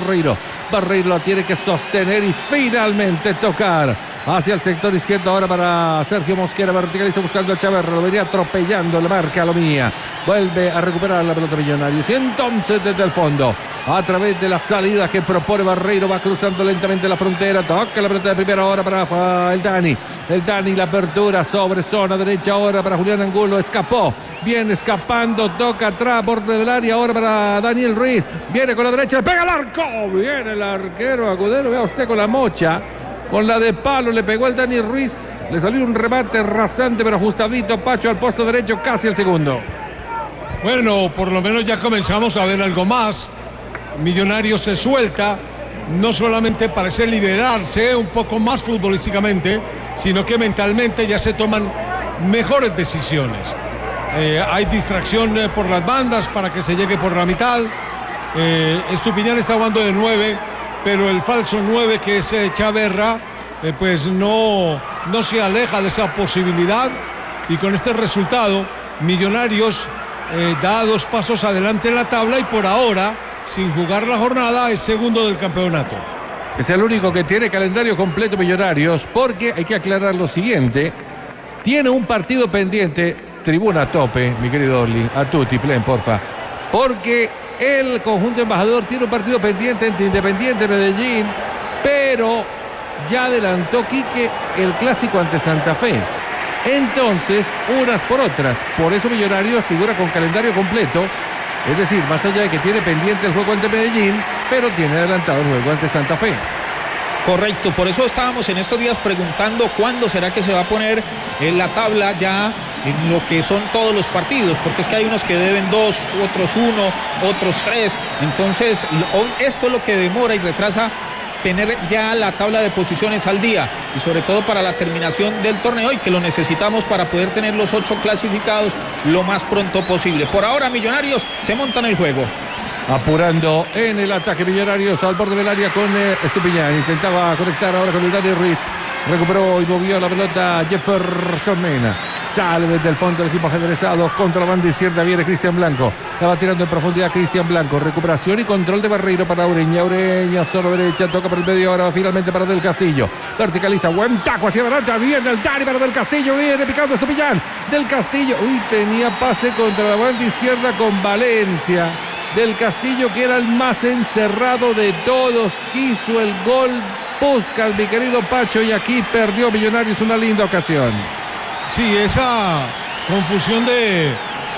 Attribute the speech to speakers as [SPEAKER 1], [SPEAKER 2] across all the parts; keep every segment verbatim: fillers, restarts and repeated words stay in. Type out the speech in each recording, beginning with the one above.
[SPEAKER 1] Barreiro. Barreiro la tiene que sostener y finalmente tocar hacia el sector izquierdo ahora para Sergio Mosquera. Verticaliza buscando a Chaverra, lo venía atropellando, le marca lo mía. Vuelve a recuperar la pelota Millonarios. Y entonces desde el fondo, a través de la salida que propone Barreiro, va cruzando lentamente la frontera. Toca la pelota de primera hora para el Dani. El Dani, la apertura sobre zona derecha ahora para Julián Angulo. Escapó, viene escapando, toca atrás, borde del área ahora para Daniel Ruiz. Viene con la derecha, le pega al arco. Viene el arquero Agudelo, vea usted con la mocha. Con la de palo le pegó el Dani Ruiz. Le salió un remate rasante pero ajustadito. Pacho al posto derecho, casi el segundo.
[SPEAKER 2] Bueno, por lo menos ya comenzamos a ver algo más. Millonarios se suelta. No solamente parece liberarse un poco más futbolísticamente, sino que mentalmente ya se toman mejores decisiones. Eh, hay distracción eh, por las bandas para que se llegue por la mitad. Eh, Estupiñán está jugando de nueve, pero el falso nueve, que es eh, Chaverra, eh, pues no, no se aleja de esa posibilidad, y con este resultado Millonarios eh, da dos pasos adelante en la tabla y por ahora, sin jugar la jornada, es segundo del campeonato.
[SPEAKER 1] Es el único que tiene calendario completo Millonarios, porque hay que aclarar lo siguiente: tiene un partido pendiente, tribuna a tope, mi querido Orly, a tutti, plen, porfa, porque el conjunto embajador tiene un partido pendiente entre Independiente Medellín, pero ya adelantó Quique el clásico ante Santa Fe. Entonces, unas por otras. Por eso Millonarios figura con calendario completo. Es decir, más allá de que tiene pendiente el juego ante Medellín, pero tiene adelantado el juego ante Santa Fe.
[SPEAKER 3] Correcto, por eso estábamos en estos días preguntando cuándo será que se va a poner en la tabla ya en lo que son todos los partidos, porque es que hay unos que deben dos, otros uno, otros tres. Entonces, esto es lo que demora y retrasa tener ya la tabla de posiciones al día, y sobre todo para la terminación del torneo, y que lo necesitamos para poder tener los ocho clasificados lo más pronto posible. Por ahora Millonarios se montan el juego.
[SPEAKER 1] Apurando en el ataque Millonarios al borde del área con eh, Estupiñán. Intentaba conectar ahora con el Dani Ruiz. Recuperó y movió la pelota Jefferson Mena. Sale desde el fondo del equipo ajedrezado. Contra la banda izquierda viene Cristian Blanco. La va tirando en profundidad Cristian Blanco. Recuperación y control de Barreiro para Ureña. Ureña solo derecha. Toca por el medio ahora finalmente para Del Castillo. Verticaliza. Buen taco hacia adelante. Viene el Dani para Del Castillo. Viene picando Estupiñán. Del Castillo. Uy, tenía pase contra la banda izquierda con Valencia. Del Castillo, que era el más encerrado de todos, quiso el gol Puskás, mi querido Pacho, y aquí perdió Millonarios una linda ocasión.
[SPEAKER 2] Sí, esa confusión de,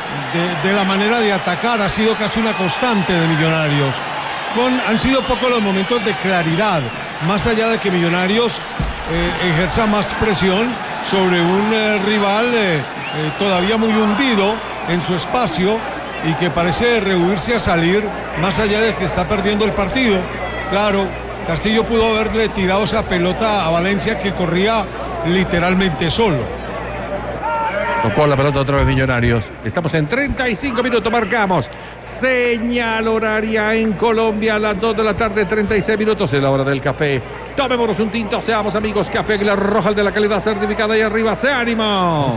[SPEAKER 2] de, de la manera de atacar ha sido casi una constante de Millonarios. Con, han sido pocos los momentos de claridad, más allá de que Millonarios eh, ejerza más presión sobre un eh, rival eh, eh, todavía muy hundido en su espacio, y que parece rehuirse a salir, más allá de que está perdiendo el partido. Claro, Castillo pudo haberle tirado esa pelota a Valencia, que corría literalmente solo.
[SPEAKER 1] Tocó la pelota otra vez Millonarios. Estamos en treinta y cinco minutos, marcamos señal horaria en Colombia a las dos de la tarde, treinta y seis minutos, en la hora del café. Tomémonos un tinto, seamos amigos. Café Águila Roja, el de la calidad certificada, y arriba, ¡se ánimo!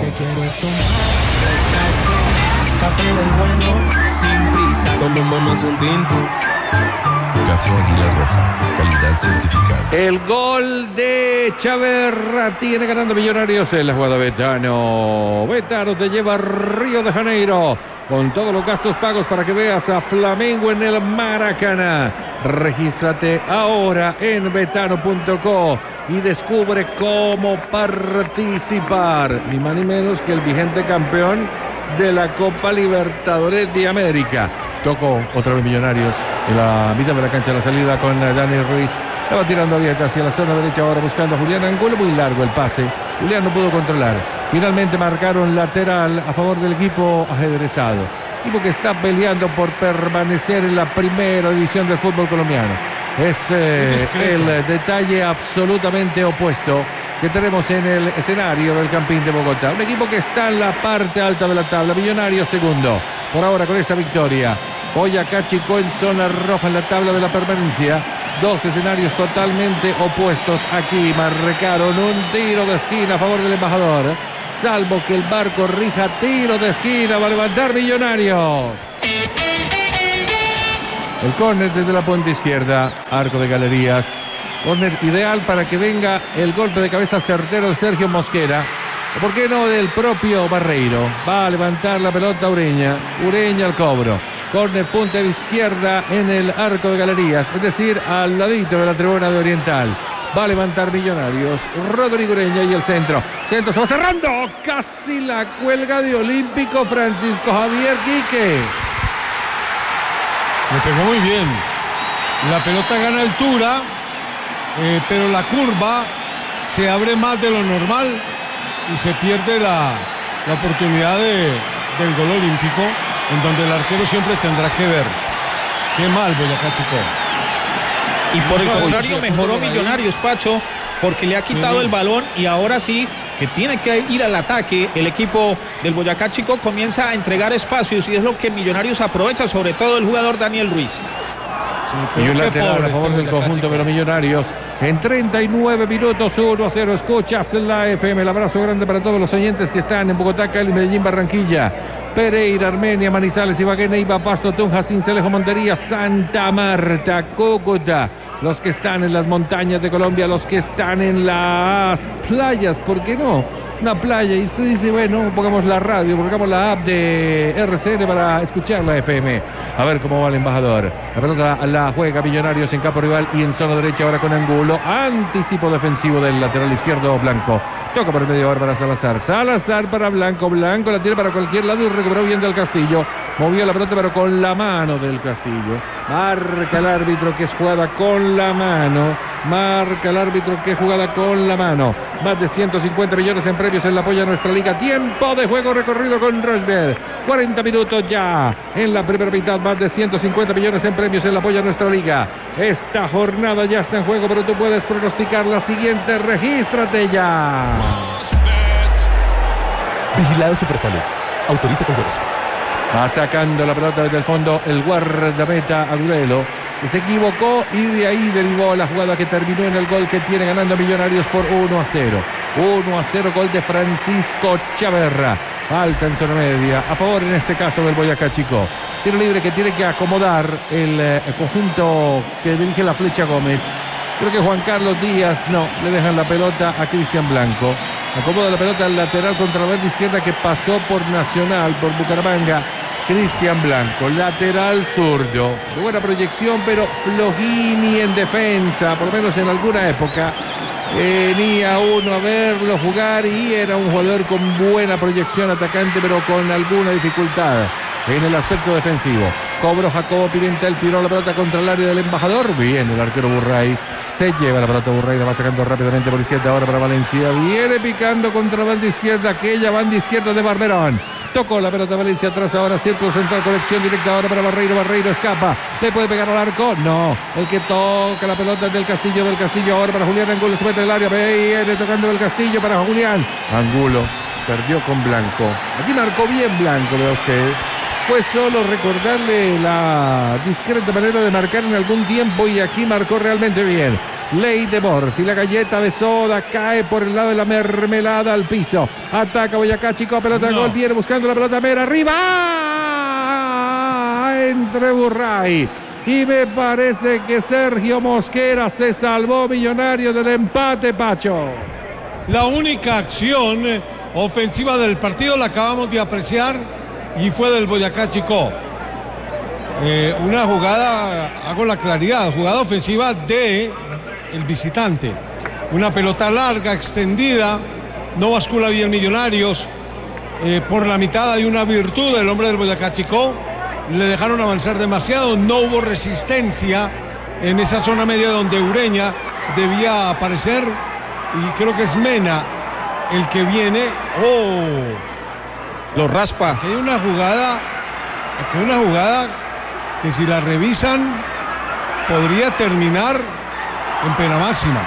[SPEAKER 4] Café del bueno, sin prisa, tomémonos un tinto. Café Águila Roja, calidad certificada.
[SPEAKER 1] El gol de Chaverra tiene ganando Millonarios en la jugada. Betano. Betano te lleva a Río de Janeiro con todos los gastos pagos para que veas a Flamengo en el Maracaná. Regístrate ahora en betano punto co y descubre cómo participar. Ni más ni menos que el vigente campeón de la Copa Libertadores de América. Tocó otra vez Millonarios en la mitad de la cancha, la salida con Daniel Ruiz. La va tirando abierta hacia la zona derecha, ahora buscando a Julián Angulo. Muy largo el pase. Julián no pudo controlar. Finalmente marcaron lateral a favor del equipo ajedrezado. Equipo que está peleando por permanecer en la primera división del fútbol colombiano. Es eh, el detalle absolutamente opuesto que tenemos en el escenario del Campín de Bogotá. Un equipo que está en la parte alta de la tabla. Millonarios segundo. Por ahora con esta victoria. Boyacá Chico en zona roja en la tabla de la permanencia. Dos escenarios totalmente opuestos aquí. Marcaron un tiro de esquina a favor del embajador. Salvo que el V A R corrija, tiro de esquina. Va a levantar Millonarios. El córner desde la punta izquierda, arco de Galerías. Córner ideal para que venga el golpe de cabeza certero de Sergio Mosquera. ¿O por qué no del propio Barreiro? Va a levantar la pelota Ureña. Ureña al cobro. Córner punta izquierda en el arco de Galerías. Es decir, al ladito de la tribuna de Oriental. Va a levantar Millonarios. Rodrigo Ureña y el centro. Centro se va cerrando. Casi la cuelga de Olímpico Francisco Javier Quique.
[SPEAKER 2] Le pegó muy bien. La pelota gana altura, eh, pero la curva se abre más de lo normal y se pierde la, la oportunidad de, del gol olímpico, en donde el arquero siempre tendrá que ver. Qué mal Boyacá Chicó.
[SPEAKER 3] Y por el contrario mejoró Millonarios, Pacho, porque le ha quitado el balón y ahora sí que tiene que ir al ataque. El equipo del Boyacá Chicó comienza a entregar espacios y es lo que Millonarios aprovecha, sobre todo el jugador Daniel Ruiz.
[SPEAKER 1] Sí, y un lateral a favor del conjunto de los Millonarios. En treinta y nueve minutos, uno a cero. Escuchas la F M. El abrazo grande para todos los oyentes que están en Bogotá, Cali, Medellín, Barranquilla, Pereira, Armenia, Manizales, Ibagué, Neiva, Pasto, Tunja, Cincelejo, Montería, Santa Marta, Cúcuta. Los que están en las montañas de Colombia, los que están en las playas, ¿por qué no? Una playa, y usted dice, bueno, pongamos la radio, pongamos la app de R C N para escuchar la F M. A ver cómo va el embajador. La pelota la juega Millonarios en campo rival y en zona derecha ahora con Angulo. Anticipo defensivo del lateral izquierdo Blanco. Toca por el medio ahora para Salazar. Salazar para Blanco. Blanco la tiene para cualquier lado y recuperó bien del Castillo. Movió la pelota pero con la mano del Castillo. Marca el árbitro que es jugada con la mano. Marca el árbitro que es jugada con la mano. Más de ciento cincuenta millones en premios en la apoya nuestra liga. Tiempo de juego recorrido con Rosberg. cuarenta minutos ya en la primera mitad. Más de ciento cincuenta millones en premios en la apoya nuestra liga. Esta jornada ya está en juego, pero tú puedes pronosticar la siguiente. Regístrate ya.
[SPEAKER 5] Vigilado Supersalud. Autoriza con juegos.
[SPEAKER 1] Va sacando la pelota desde el fondo el guardameta Agudelo, que se equivocó y de ahí derivó la jugada que terminó en el gol que tiene ganando Millonarios por uno a cero. uno a cero, gol de Francisco Chaverra. Falta en zona media, a favor en este caso del Boyacá Chicó. Tiro libre que tiene que acomodar el, eh, el conjunto que dirige la Flecha Gómez. Creo que Juan Carlos Díaz, no, le dejan la pelota a Cristian Blanco. Acomoda la pelota al lateral contra la banda izquierda que pasó por Nacional, por Bucaramanga. Cristian Blanco, lateral zurdo. De buena proyección, pero flojini en defensa, por lo menos en alguna época. Venía uno a verlo jugar y era un jugador con buena proyección atacante, pero con alguna dificultad en el aspecto defensivo. Cobró Jacobo Pimentel, tiró la pelota contra el área del embajador. Bien, el arquero Burray se lleva la pelota Burray, la va sacando rápidamente por izquierda ahora para Valencia. Viene picando contra la banda izquierda, aquella banda izquierda de Barberón. Tocó la pelota Valencia atrás ahora, círculo central, conexión directa ahora para Barreiro. Barreiro escapa, le puede pegar al arco. No, el que toca la pelota es del Castillo, del Castillo ahora para Julián Angulo, se mete en el área, viene tocando del Castillo para Julián. Angulo perdió con Blanco. Aquí marcó bien Blanco, vea usted. Fue solo recordarle la discreta manera de marcar en algún tiempo y aquí marcó realmente bien. Ley de Morfi, la galleta de soda cae por el lado de la mermelada al piso. Ataca Boyacá Chicó, pelota de no. Gol, viene buscando la pelota Mera, arriba. Entre Burray. Y me parece que Sergio Mosquera se salvó Millonario del empate, Pacho.
[SPEAKER 2] La única acción ofensiva del partido la acabamos de apreciar y fue del Boyacá Chicó. Eh, una jugada, hago la claridad, jugada ofensiva de el visitante. Una pelota larga, extendida, no bascula bien Millonarios. Eh, por la mitad hay una virtud del hombre del Boyacá Chicó. Le dejaron avanzar demasiado, no hubo resistencia en esa zona media donde Ureña debía aparecer. Y creo que es Mena el que viene. ¡Oh!
[SPEAKER 3] Lo raspa.
[SPEAKER 2] Aquí hay una jugada, aquí hay una jugada que si la revisan podría terminar en pena máxima.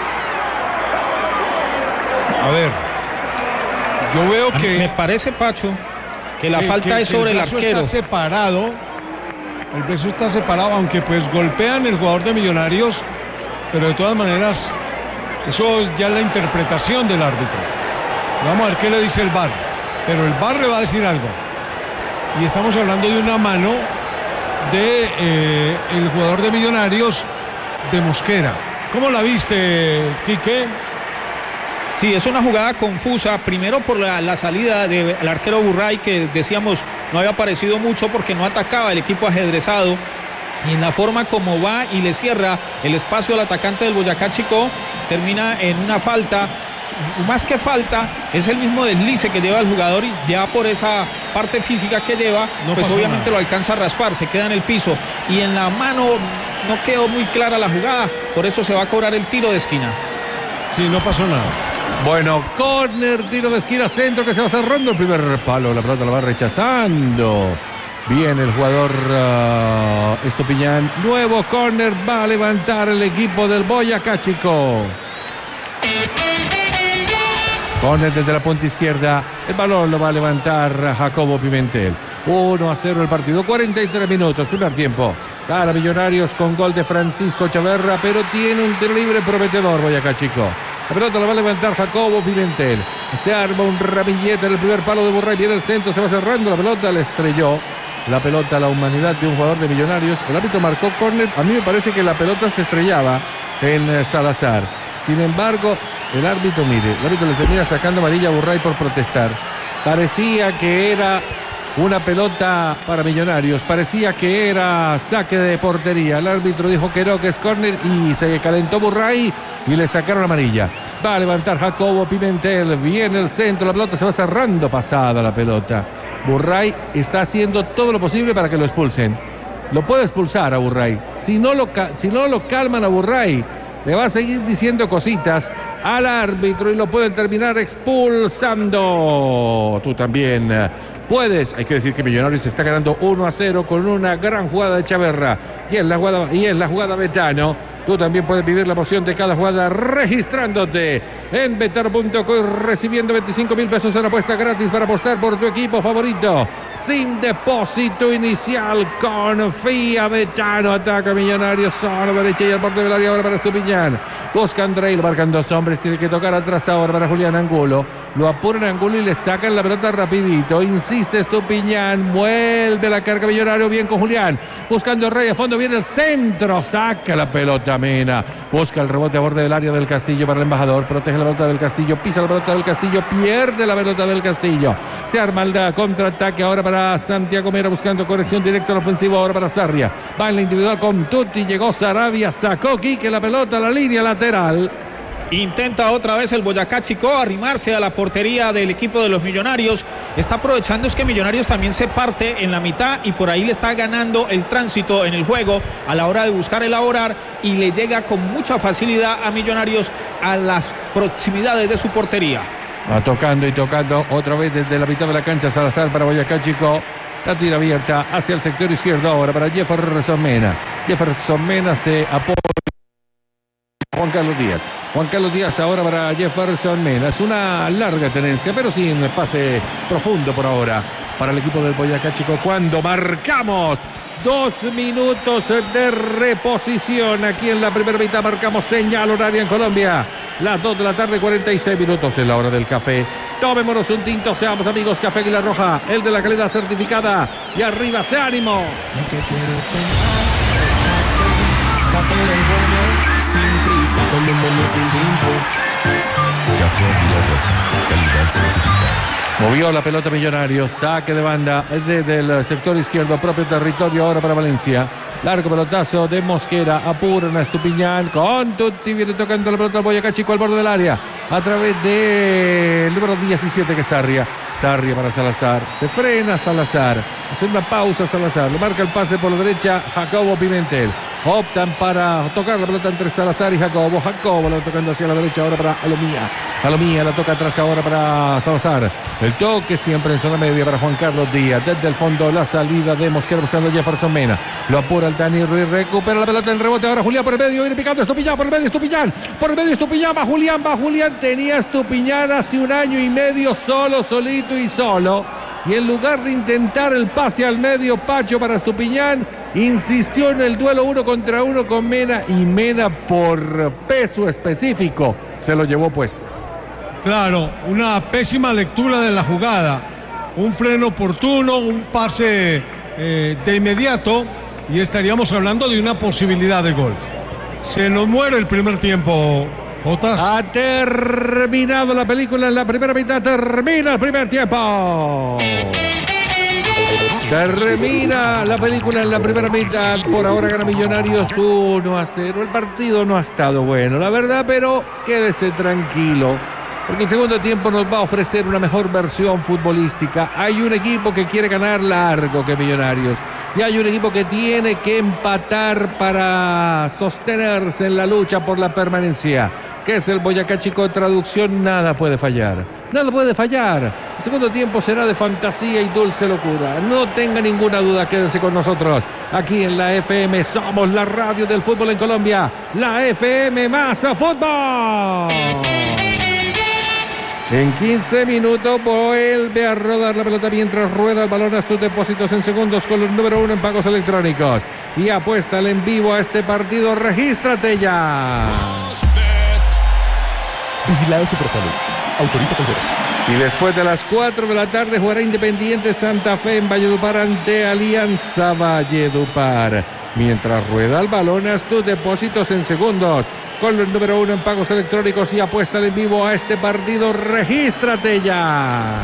[SPEAKER 2] A ver, yo veo que
[SPEAKER 3] me parece, Pacho, que la
[SPEAKER 2] que,
[SPEAKER 3] falta
[SPEAKER 2] que,
[SPEAKER 3] es sobre
[SPEAKER 2] el
[SPEAKER 3] el arquero.
[SPEAKER 2] Está separado, el brazo está separado, aunque pues golpean el jugador de Millonarios, pero de todas maneras eso es ya la interpretación del árbitro. Vamos a ver qué le dice el V A R. Pero el V A R le va a decir algo. Y estamos hablando de una mano de eh, el jugador de Millonarios, de Mosquera. ¿Cómo la viste, Quique?
[SPEAKER 3] Sí, es una jugada confusa, primero por la, la salida del arquero Burray, que decíamos no había aparecido mucho porque no atacaba el equipo ajedrezado, y en la forma como va y le cierra el espacio al atacante del Boyacá Chicó, termina en una falta. Más que falta, es el mismo deslice que lleva el jugador, y ya por esa parte física que lleva, no pues obviamente nada. Lo alcanza a raspar, se queda en el piso, y en la mano no quedó muy clara la jugada, por eso se va a cobrar el tiro de esquina.
[SPEAKER 2] Sí, no pasó nada.
[SPEAKER 1] Bueno, córner, tiro de esquina, centro que se va cerrando el primer palo, la pelota la va rechazando. Bien el jugador uh, Estupiñán, nuevo córner, va a levantar el equipo del Boyacá Chicó. Córner desde la punta izquierda, el balón lo va a levantar Jacobo Pimentel. uno a cero el partido, cuarenta y tres minutos, primer tiempo. Gana Millonarios con gol de Francisco Chaverra, pero tiene un tiro libre prometedor Boyacá Chicó. La pelota la va a levantar Jacobo Pimentel. Se arma un ramillete en el primer palo de Burray, viene el centro, se va cerrando, la pelota le estrelló. La pelota a la humanidad de un jugador de Millonarios. El árbitro marcó córner, a mí me parece que la pelota se estrellaba en Salazar. Sin embargo, el árbitro, mire, el árbitro le termina sacando amarilla a Burray por protestar. Parecía que era una pelota para Millonarios, parecía que era saque de portería. El árbitro dijo que no, que es córner, y se calentó Burray y le sacaron amarilla. Va a levantar Jacobo Pimentel, viene el centro, la pelota se va cerrando, pasada la pelota. Burray está haciendo todo lo posible para que lo expulsen. Lo puede expulsar a Burray. Si no lo, si no lo calman a Burray, le va a seguir diciendo cositas al árbitro y lo pueden terminar expulsando. Tú también puedes. Hay que decir que Millonarios está ganando uno a cero con una gran jugada de Chaverra. Y es la jugada, y es la jugada Betano. Tú también puedes vivir la emoción de cada jugada registrándote en betano punto co y recibiendo veinticinco mil pesos en apuesta gratis para apostar por tu equipo favorito. Sin depósito inicial, confía Betano. Ataca Millonarios a la derecha y al borde del área ahora para Estupiñán. Busca Andrei, lo marcan dos hombres. Tiene que tocar atrás ahora para Julián Angulo. Lo apuran Angulo y le sacan la pelota rapidito. Insiste Estupiñán. Vuelve la carga Millonario. Bien con Julián. Buscando Rey a fondo. Viene el centro. Saca la pelota Mena. Busca el rebote a borde del área del Castillo para el embajador. Protege la pelota del Castillo. Pisa la pelota del Castillo. Pierde la pelota del Castillo. Se arma el contraataque ahora para Santiago Mera. Buscando corrección directa al ofensivo ahora para Sarria. Va en la individual con Tutti. Llegó Sarabia. Sacó Quique la pelota a la línea lateral.
[SPEAKER 3] Intenta otra vez el Boyacá Chicó arrimarse a la portería del equipo de los Millonarios. Está aprovechando es que Millonarios también se parte en la mitad y por ahí le está ganando el tránsito en el juego a la hora de buscar elaborar, y le llega con mucha facilidad a Millonarios a las proximidades de su portería.
[SPEAKER 1] Va tocando y tocando otra vez desde la mitad de la cancha Salazar para Boyacá Chicó. La tira abierta hacia el sector izquierdo ahora para Jefferson Mena. Jefferson Mena se apoya Juan Carlos Díaz. Juan Carlos Díaz ahora para Jefferson Mena. Es una larga tenencia, pero sin pase profundo por ahora para el equipo del Boyacá Chicó. Cuando marcamos dos minutos de reposición aquí en la primera mitad, marcamos señal horaria en Colombia. Las dos de la tarde, cuarenta y seis minutos en la hora del café. Tomémonos un tinto, seamos amigos. Café Águila Roja, el de la calidad certificada. Y arriba, ¡se ánimo!
[SPEAKER 4] Café del bueno, sin prisa, tomémonos un tinto. Café Águila Roja, calidad certificada.
[SPEAKER 1] Movió la pelota Millonarios, saque de banda desde el sector izquierdo, propio territorio ahora para Valencia. Largo pelotazo de Mosquera, apuran a Estupiñán, con Tutti, viene tocando la pelota al Boyacá Chicó al borde del área, a través del número diecisiete que es Sarria. Sarria para Salazar, se frena Salazar, hace una pausa Salazar, le marca el pase por la derecha Jacobo Pimentel. Optan para tocar la pelota entre Salazar y Jacobo. Jacobo la tocando hacia la derecha ahora para Alomía. Alomía la toca atrás ahora para Salazar. El toque siempre en zona media para Juan Carlos Díaz. Desde el fondo la salida de Mosquera buscando a Jefferson Mena. Lo apura el Dani Ruiz, recupera la pelota en rebote. Ahora Julián por el medio, viene picando Estupiñán por el medio, Estupiñán. Por el medio Estupiñán, va Julián, va Julián. Tenía Estupiñán hace un año y medio solo, solito y solo. Y en lugar de intentar el pase al medio, Pacho para Estupiñán, insistió en el duelo uno contra uno con Mena, y Mena por peso específico se lo llevó puesto.
[SPEAKER 2] Claro, una pésima lectura de la jugada, un freno oportuno, un pase eh, de inmediato, y estaríamos hablando de una posibilidad de gol. Se nos muere el primer tiempo, Jotas.
[SPEAKER 1] Ha terminado la película en la primera mitad. Termina el primer tiempo. Termina la película en la primera mitad. Por ahora gana Millonarios uno a cero. El partido no ha estado bueno, la verdad, pero quédese tranquilo, porque el segundo tiempo nos va a ofrecer una mejor versión futbolística. Hay un equipo que quiere ganar largo que Millonarios, y hay un equipo que tiene que empatar para sostenerse en la lucha por la permanencia, que es el Boyacá Chico. Traducción: nada puede fallar, nada puede fallar. El segundo tiempo será de fantasía y dulce locura. No tenga ninguna duda, quédese con nosotros aquí en la F M. Somos la radio del fútbol en Colombia, la F M más fútbol. En quince minutos vuelve a rodar la pelota mientras rueda el balón a sus depósitos en segundos con el número uno en pagos electrónicos. Y apuesta en vivo a este partido. Regístrate ya.
[SPEAKER 5] Vigilado Supersalud. Autoriza con juegos.
[SPEAKER 1] Y después de las cuatro de la tarde jugará Independiente Santa Fe en Valledupar ante Alianza Valledupar. Mientras rueda el balón a tus depósitos en segundos con el número uno en pagos electrónicos y apuesta en vivo a este partido. Regístrate ya.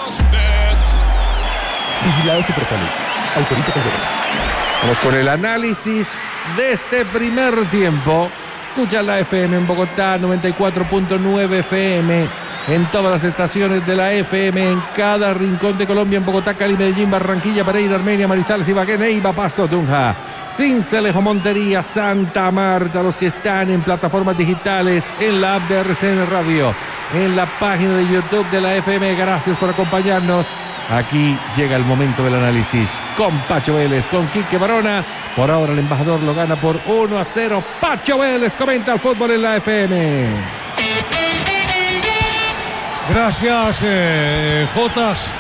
[SPEAKER 5] Vigilado Supersalud. Autoriza con juegos.
[SPEAKER 1] Vamos con el análisis de este primer tiempo. Escucha la F M en Bogotá, noventa y cuatro punto nueve F M. En todas las estaciones de la F M, en cada rincón de Colombia, en Bogotá, Cali, Medellín, Barranquilla, Pereira, Armenia, Manizales, Ibagué, Neiva, Pasto, Tunja, Sincelejo, Montería, Santa Marta. Los que están en plataformas digitales, en la app de R C N Radio, en la página de YouTube de la F M, gracias por acompañarnos. Aquí llega el momento del análisis con Pacho Vélez, con Quique Barona. Por ahora el embajador lo gana por uno a cero. Pacho Vélez comenta el fútbol en la F M.
[SPEAKER 2] Gracias, eh, Jotas.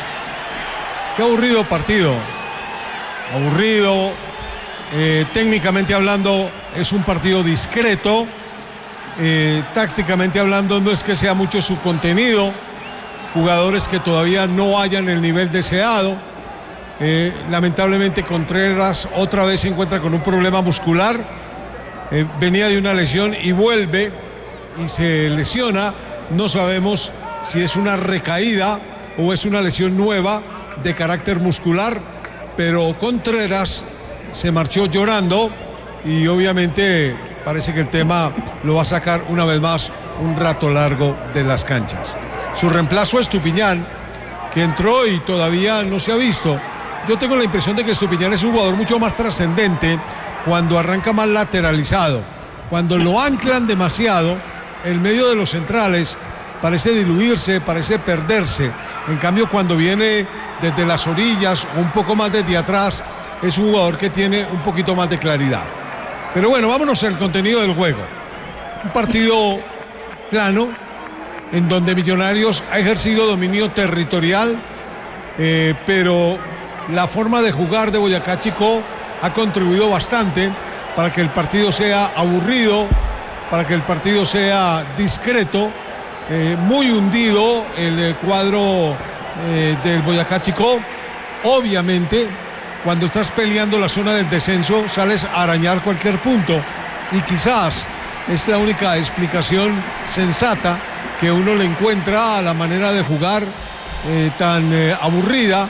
[SPEAKER 2] Qué aburrido partido. Aburrido. Eh, técnicamente hablando, es un partido discreto. Eh, tácticamente hablando, no es que sea mucho su contenido. Jugadores que todavía no hayan el nivel deseado. Eh, lamentablemente Contreras otra vez se encuentra con un problema muscular. Eh, venía de una lesión y vuelve y se lesiona. No sabemos si es una recaída o es una lesión nueva de carácter muscular, pero Contreras se marchó llorando y obviamente parece que el tema lo va a sacar una vez más un rato largo de las canchas. Su reemplazo es Estupiñán, que entró y todavía no se ha visto. Yo tengo la impresión de que Estupiñán es un jugador mucho más trascendente cuando arranca más lateralizado. Cuando lo anclan demasiado, el medio de los centrales parece diluirse, parece perderse. En cambio, cuando viene desde las orillas o un poco más desde atrás, es un jugador que tiene un poquito más de claridad. Pero bueno, vámonos al contenido del juego. Un partido plano, en donde Millonarios ha ejercido dominio territorial, eh, pero la forma de jugar de Boyacá Chico ha contribuido bastante para que el partido sea aburrido, para que el partido sea discreto. Eh, muy hundido el eh, cuadro eh, del Boyacá Chico. Obviamente, cuando estás peleando la zona del descenso, sales a arañar cualquier punto, y quizás es la única explicación sensata que uno le encuentra a la manera de jugar eh, tan eh, aburrida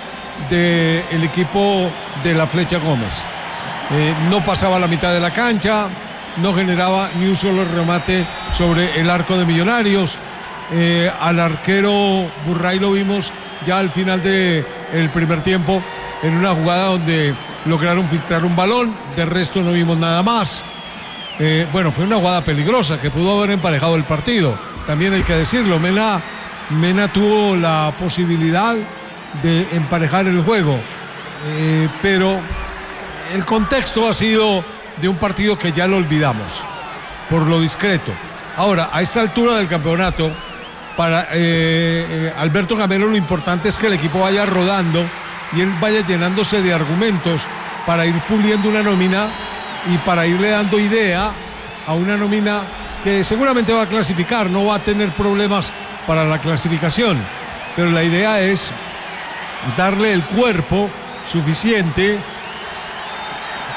[SPEAKER 2] del equipo de la Flecha Gómez. Eh, no pasaba la mitad de la cancha, no generaba ni un solo remate sobre el arco de Millonarios. Eh, al arquero Burray lo vimos ya al final del primer tiempo en una jugada donde lograron filtrar un balón, de resto no vimos nada más. Eh, bueno, fue una jugada peligrosa que pudo haber emparejado el partido, también hay que decirlo. Mena, Mena tuvo la posibilidad de emparejar el juego, eh, pero el contexto ha sido de un partido que ya lo olvidamos por lo discreto. Ahora, a esta altura del campeonato, para eh, eh, Alberto Gamero, lo importante es que el equipo vaya rodando y él vaya llenándose de argumentos para ir puliendo una nómina y para irle dando idea a una nómina que seguramente va a clasificar, no va a tener problemas para la clasificación, pero la idea es darle el cuerpo suficiente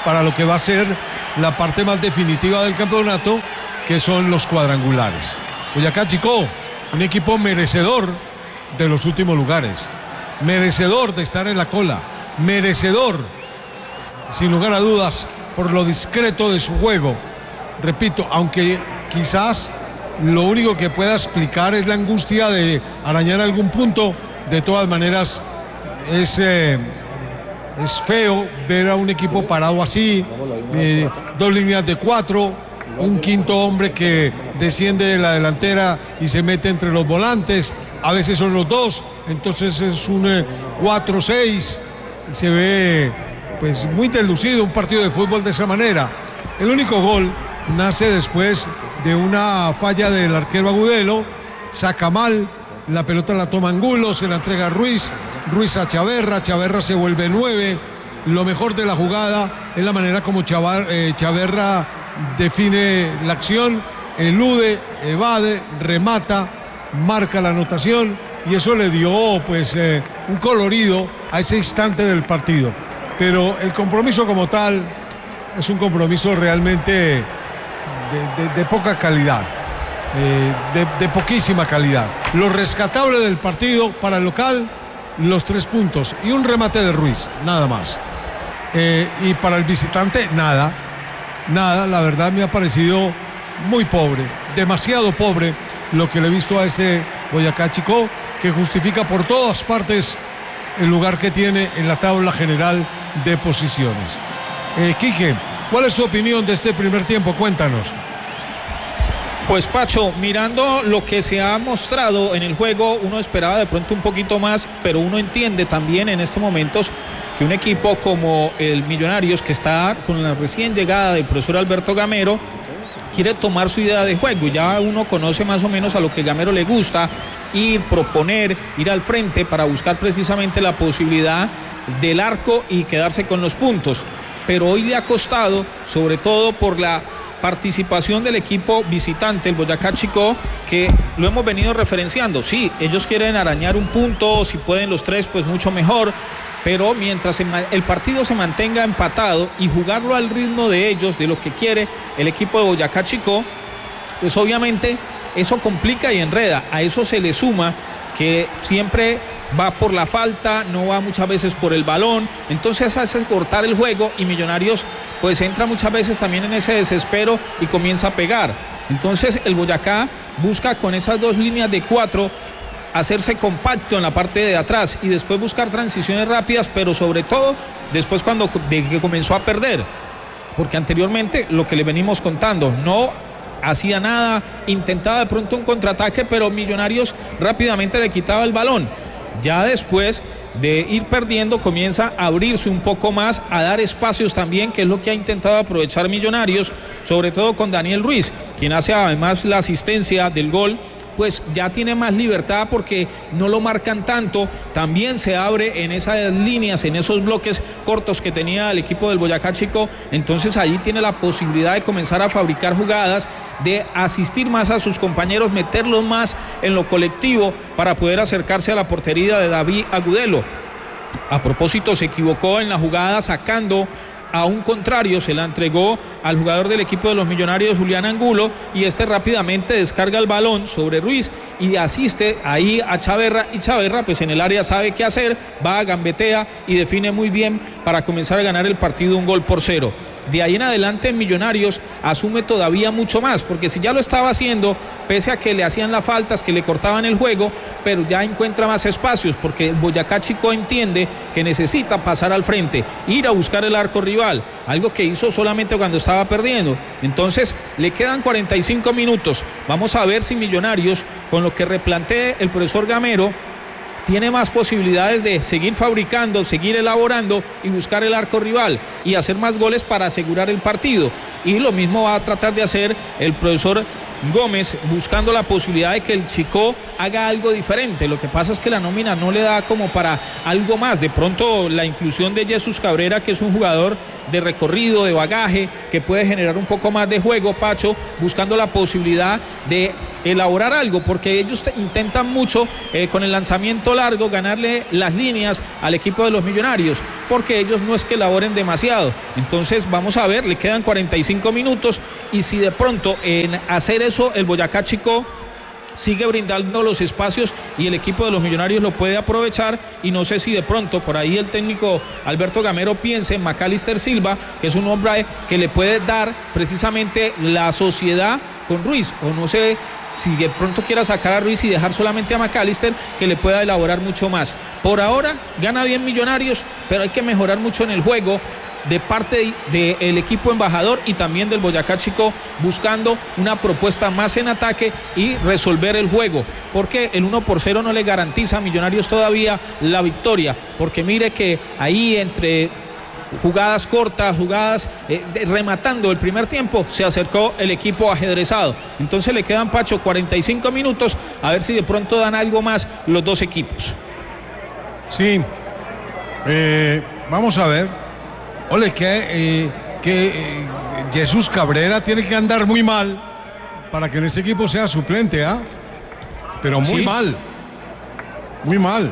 [SPEAKER 2] para lo que va a ser la parte más definitiva del campeonato, que son los cuadrangulares. Boyacá Chicó, un equipo merecedor de los últimos lugares, merecedor de estar en la cola, merecedor, sin lugar a dudas, por lo discreto de su juego. Repito, aunque quizás lo único que pueda explicar es la angustia de arañar algún punto, de todas maneras es, eh, es feo ver a un equipo parado así, eh, dos líneas de cuatro, un quinto hombre que desciende de la delantera y se mete entre los volantes, a veces son los dos, entonces es un eh, cuatro seis, se ve pues muy deslucido un partido de fútbol de esa manera. El único gol nace después de una falla del arquero Agudelo, saca mal, la pelota la toma Angulo, se la entrega a Ruiz, Ruiz a Chaverra, Chaverra se vuelve nueve. Lo mejor de la jugada es la manera como Chavar, eh, Chaverra define la acción, elude, evade, remata, marca la anotación, y eso le dio pues eh, un colorido a ese instante del partido. Pero el compromiso como tal es un compromiso realmente de, de, de poca calidad, eh, de, de poquísima calidad. Lo rescatable del partido para el local, los tres puntos y un remate de Ruiz, nada más. Eh, y para el visitante, nada, nada, la verdad me ha parecido muy pobre, demasiado pobre lo que le he visto a ese Boyacá Chicó, que justifica por todas partes el lugar que tiene en la tabla general de posiciones. Eh, Quique, ¿cuál es su opinión de este primer tiempo? Cuéntanos.
[SPEAKER 3] Pues Pacho, mirando lo que se ha mostrado en el juego, uno esperaba de pronto un poquito más, pero uno entiende también en estos momentos que un equipo como el Millonarios, que está con la recién llegada del profesor Alberto Gamero, quiere tomar su idea de juego. Ya uno conoce más o menos a lo que Gamero le gusta, ir, proponer, ir al frente para buscar precisamente la posibilidad del arco y quedarse con los puntos. Pero hoy le ha costado, sobre todo por la participación del equipo visitante, el Boyacá Chicó, que lo hemos venido referenciando. Sí, ellos quieren arañar un punto, si pueden los tres, pues mucho mejor, pero mientras el partido se mantenga empatado y jugarlo al ritmo de ellos, de lo que quiere el equipo de Boyacá Chicó, pues obviamente eso complica y enreda. A eso se le suma que siempre va por la falta, no va muchas veces por el balón, entonces hace cortar el juego y Millonarios pues entra muchas veces también en ese desespero y comienza a pegar. Entonces el Boyacá busca con esas dos líneas de cuatro hacerse compacto en la parte de atrás y después buscar transiciones rápidas, pero sobre todo después cuando de que comenzó a perder, porque anteriormente lo que le venimos contando, no hacía nada, intentaba de pronto un contraataque, pero Millonarios rápidamente le quitaba el balón. Ya después de ir perdiendo comienza a abrirse un poco más, a dar espacios también, que es lo que ha intentado aprovechar Millonarios, sobre todo con Daniel Ruiz, quien hace además la asistencia del gol. Pues ya tiene más libertad porque no lo marcan tanto, también se abre en esas líneas, en esos bloques cortos que tenía el equipo del Boyacá Chicó, entonces allí tiene la posibilidad de comenzar a fabricar jugadas, de asistir más a sus compañeros, meterlos más en lo colectivo para poder acercarse a la portería de David Agudelo. A propósito, se equivocó en la jugada sacando a un contrario, se la entregó al jugador del equipo de los Millonarios, Julián Angulo, y este rápidamente descarga el balón sobre Ruiz y asiste ahí a Chaverra, y Chaverra pues en el área sabe qué hacer, va, gambetea y define muy bien para comenzar a ganar el partido un gol por cero. De ahí en adelante Millonarios asume todavía mucho más, porque si ya lo estaba haciendo, pese a que le hacían las faltas, que le cortaban el juego, pero ya encuentra más espacios, porque el Boyacá Chicó entiende que necesita pasar al frente, ir a buscar el arco rival, algo que hizo solamente cuando estaba perdiendo. Entonces le quedan cuarenta y cinco minutos, vamos a ver si Millonarios, con lo que replantee el profesor Gamero, tiene más posibilidades de seguir fabricando, seguir elaborando y buscar el arco rival y hacer más goles para asegurar el partido. Y lo mismo va a tratar de hacer el profesor Gómez, buscando la posibilidad de que el Chicó haga algo diferente. Lo que pasa es que la nómina no le da como para algo más. De pronto la inclusión de Jesús Cabrera, que es un jugador de recorrido, de bagaje, que puede generar un poco más de juego, Pacho, buscando la posibilidad de elaborar algo, porque ellos te, intentan mucho eh, con el lanzamiento largo ganarle las líneas al equipo de los Millonarios, porque ellos no es que elaboren demasiado. Entonces vamos a ver, le quedan cuarenta y cinco minutos y si de pronto en hacer eso el Boyacá Chicó sigue brindando los espacios y el equipo de los Millonarios lo puede aprovechar, y no sé si de pronto por ahí el técnico Alberto Gamero piense en Macalister Silva, que es un hombre que le puede dar precisamente la sociedad con Ruiz, o no sé si de pronto quiera sacar a Ruiz y dejar solamente a Macalister, que le pueda elaborar mucho más. Por ahora gana bien Millonarios, pero hay que mejorar mucho en el juego de parte del de equipo embajador y también del Boyacá Chicó, buscando una propuesta más en ataque y resolver el juego, porque el uno por cero no le garantiza a Millonarios todavía la victoria, porque mire que ahí entre jugadas cortas, jugadas eh, de, rematando el primer tiempo, se acercó el equipo ajedrezado. Entonces le quedan, Pacho, cuarenta y cinco minutos, a ver si de pronto dan algo más los dos equipos.
[SPEAKER 2] Sí, eh, vamos a ver. Ole, que, eh, que eh, Jesús Cabrera tiene que andar muy mal para que en ese equipo sea suplente, ¿ah? Pero muy
[SPEAKER 3] Sí.
[SPEAKER 2] mal, muy mal.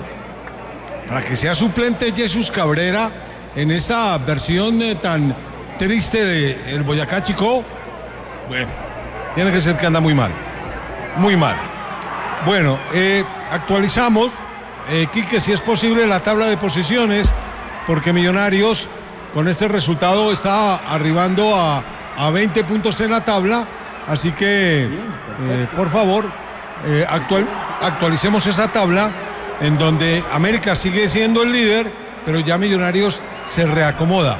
[SPEAKER 2] Para que sea suplente Jesús Cabrera en esta versión eh, tan triste de el Boyacá Chicó, bueno, tiene que ser que anda muy mal, muy mal. Bueno, eh, actualizamos, eh, Quique, si es posible, la tabla de posiciones, porque Millonarios con este resultado está arribando a, a veinte puntos en la tabla, así que, eh, por favor, eh, actual, actualicemos esa tabla en donde América sigue siendo el líder, pero ya Millonarios se reacomoda.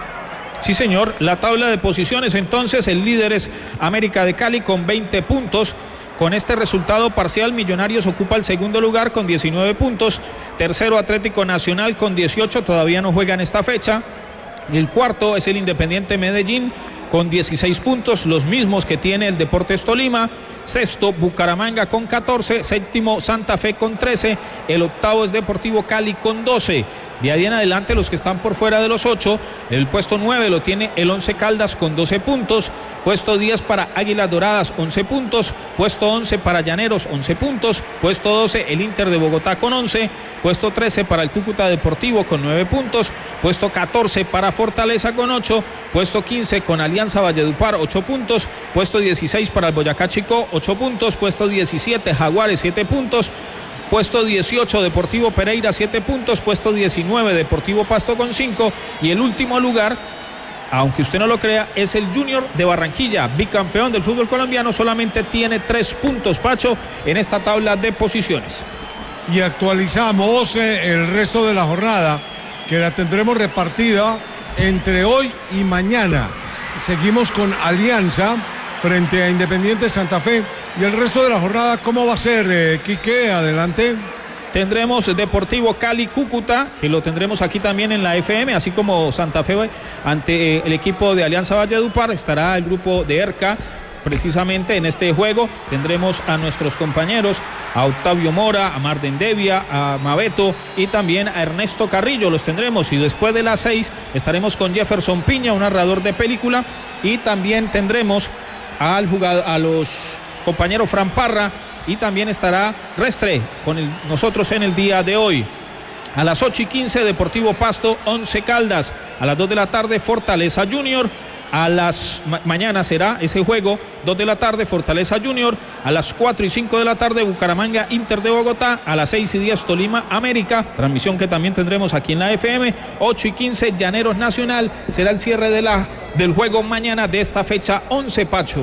[SPEAKER 3] Sí, señor, la tabla de posiciones, entonces el líder es América de Cali con veinte puntos. Con este resultado parcial, Millonarios ocupa el segundo lugar con diecinueve puntos. Tercero, Atlético Nacional con dieciocho, todavía no juega en esta fecha. El cuarto es el Independiente Medellín con dieciséis puntos, los mismos que tiene el Deportes Tolima. Sexto, Bucaramanga con catorce. Séptimo, Santa Fe con trece. El octavo es Deportivo Cali con doce. De ahí en adelante los que están por fuera de los ocho, el puesto nueve lo tiene el Once Caldas con doce puntos, puesto diez para Águilas Doradas, once puntos, puesto once para Llaneros, once puntos, puesto doce el Inter de Bogotá con once, puesto trece para el Cúcuta Deportivo con nueve puntos, puesto catorce para Fortaleza con ocho, puesto quince con Alianza Valledupar, ocho puntos, puesto dieciséis para el Boyacá Chicó, ocho puntos, puesto diecisiete Jaguares, siete puntos, puesto dieciocho Deportivo Pereira, siete puntos, puesto diecinueve Deportivo Pasto con cinco, y el último lugar, aunque usted no lo crea, es el Junior de Barranquilla, bicampeón del fútbol colombiano, solamente tiene tres puntos, Pacho, en esta tabla de posiciones.
[SPEAKER 2] Y actualizamos eh, el resto de la jornada, que la tendremos repartida entre hoy y mañana. Seguimos con Alianza frente a Independiente Santa Fe. Y el resto de la jornada, ¿cómo va a ser, eh, Quique? Adelante.
[SPEAKER 3] Tendremos Deportivo Cali Cúcuta, que lo tendremos aquí también en la F M, así como Santa Fe ante eh, el equipo de Alianza Valledupar. Estará el grupo de ERCA precisamente en este juego. Tendremos a nuestros compañeros, a Octavio Mora, a Marden Devia, a Mabeto y también a Ernesto Carrillo. Los tendremos, y después de las seis estaremos con Jefferson Piña, un narrador de película, y también tendremos al jugador, a los compañero Fran Parra, y también estará Restre con el, nosotros en el día de hoy. A las ocho y quince Deportivo Pasto, Once Caldas. A las dos de la tarde Fortaleza Junior. A las ma mañana será ese juego, dos de la tarde Fortaleza Junior. A las cuatro y cinco de la tarde Bucaramanga Inter de Bogotá. A las seis y diez Tolima América, transmisión que también tendremos aquí en la F M. Ocho y quince Llaneros Nacional. Será el cierre de la, del juego mañana de esta fecha once, Pacho.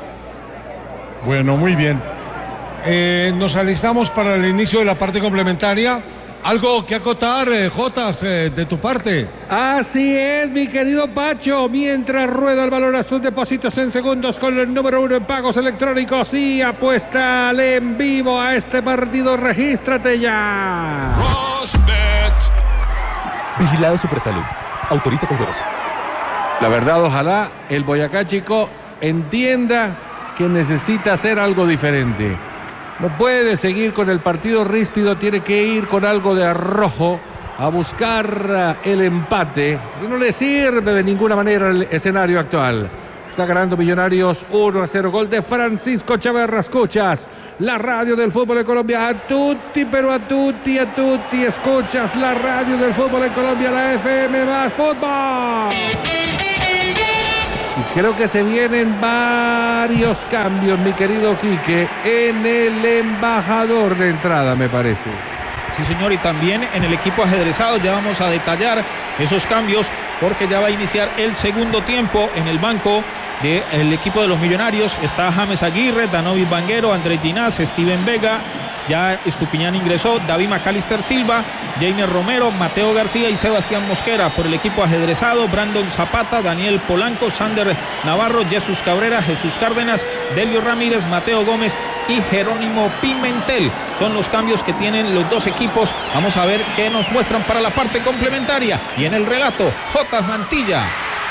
[SPEAKER 2] Bueno, muy bien. Eh, nos alistamos para el inicio de la parte complementaria. ¿Algo que acotar, eh, Jotas, eh, de tu parte?
[SPEAKER 1] Así es, mi querido Pacho. Mientras rueda el balón a sus depósitos en segundos con el número uno en pagos electrónicos y apuéstale en vivo a este partido. Regístrate ya.
[SPEAKER 5] Vigilado Supersalud. Autoriza con juegos.
[SPEAKER 1] La verdad, ojalá el Boyacá Chicó entienda que necesita hacer algo diferente. No puede seguir con el partido ríspido, tiene que ir con algo de arrojo a buscar el empate. No le sirve de ninguna manera el escenario actual. Está ganando Millonarios uno a cero. Gol de Francisco Chaverra. Escuchas la radio del fútbol en Colombia. A tutti, pero a tutti, a tutti. Escuchas la radio del fútbol en Colombia. La F M más Fútbol. Y creo que se vienen varios cambios, mi querido Quique, en el embajador de entrada, me parece.
[SPEAKER 3] Sí, señor, y también en el equipo ajedrezado. Ya vamos a detallar esos cambios porque ya va a iniciar el segundo tiempo. En el banco del equipo de los Millonarios está James Aguirre, Danovis Vanguero, Andrés Ginás, Steven Vega. Ya Estupiñán ingresó, David Macalister Silva, Jainer Romero, Mateo García y Sebastián Mosquera. Por el equipo ajedrezado, Brandon Zapata, Daniel Polanco, Sander Navarro, Jesús Cabrera, Jesús Cárdenas, Delio Ramírez, Mateo Gómez y Jerónimo Pimentel. Son los cambios que tienen los dos equipos. Vamos a ver qué nos muestran para la parte complementaria. Y en el relato, J. Mantilla.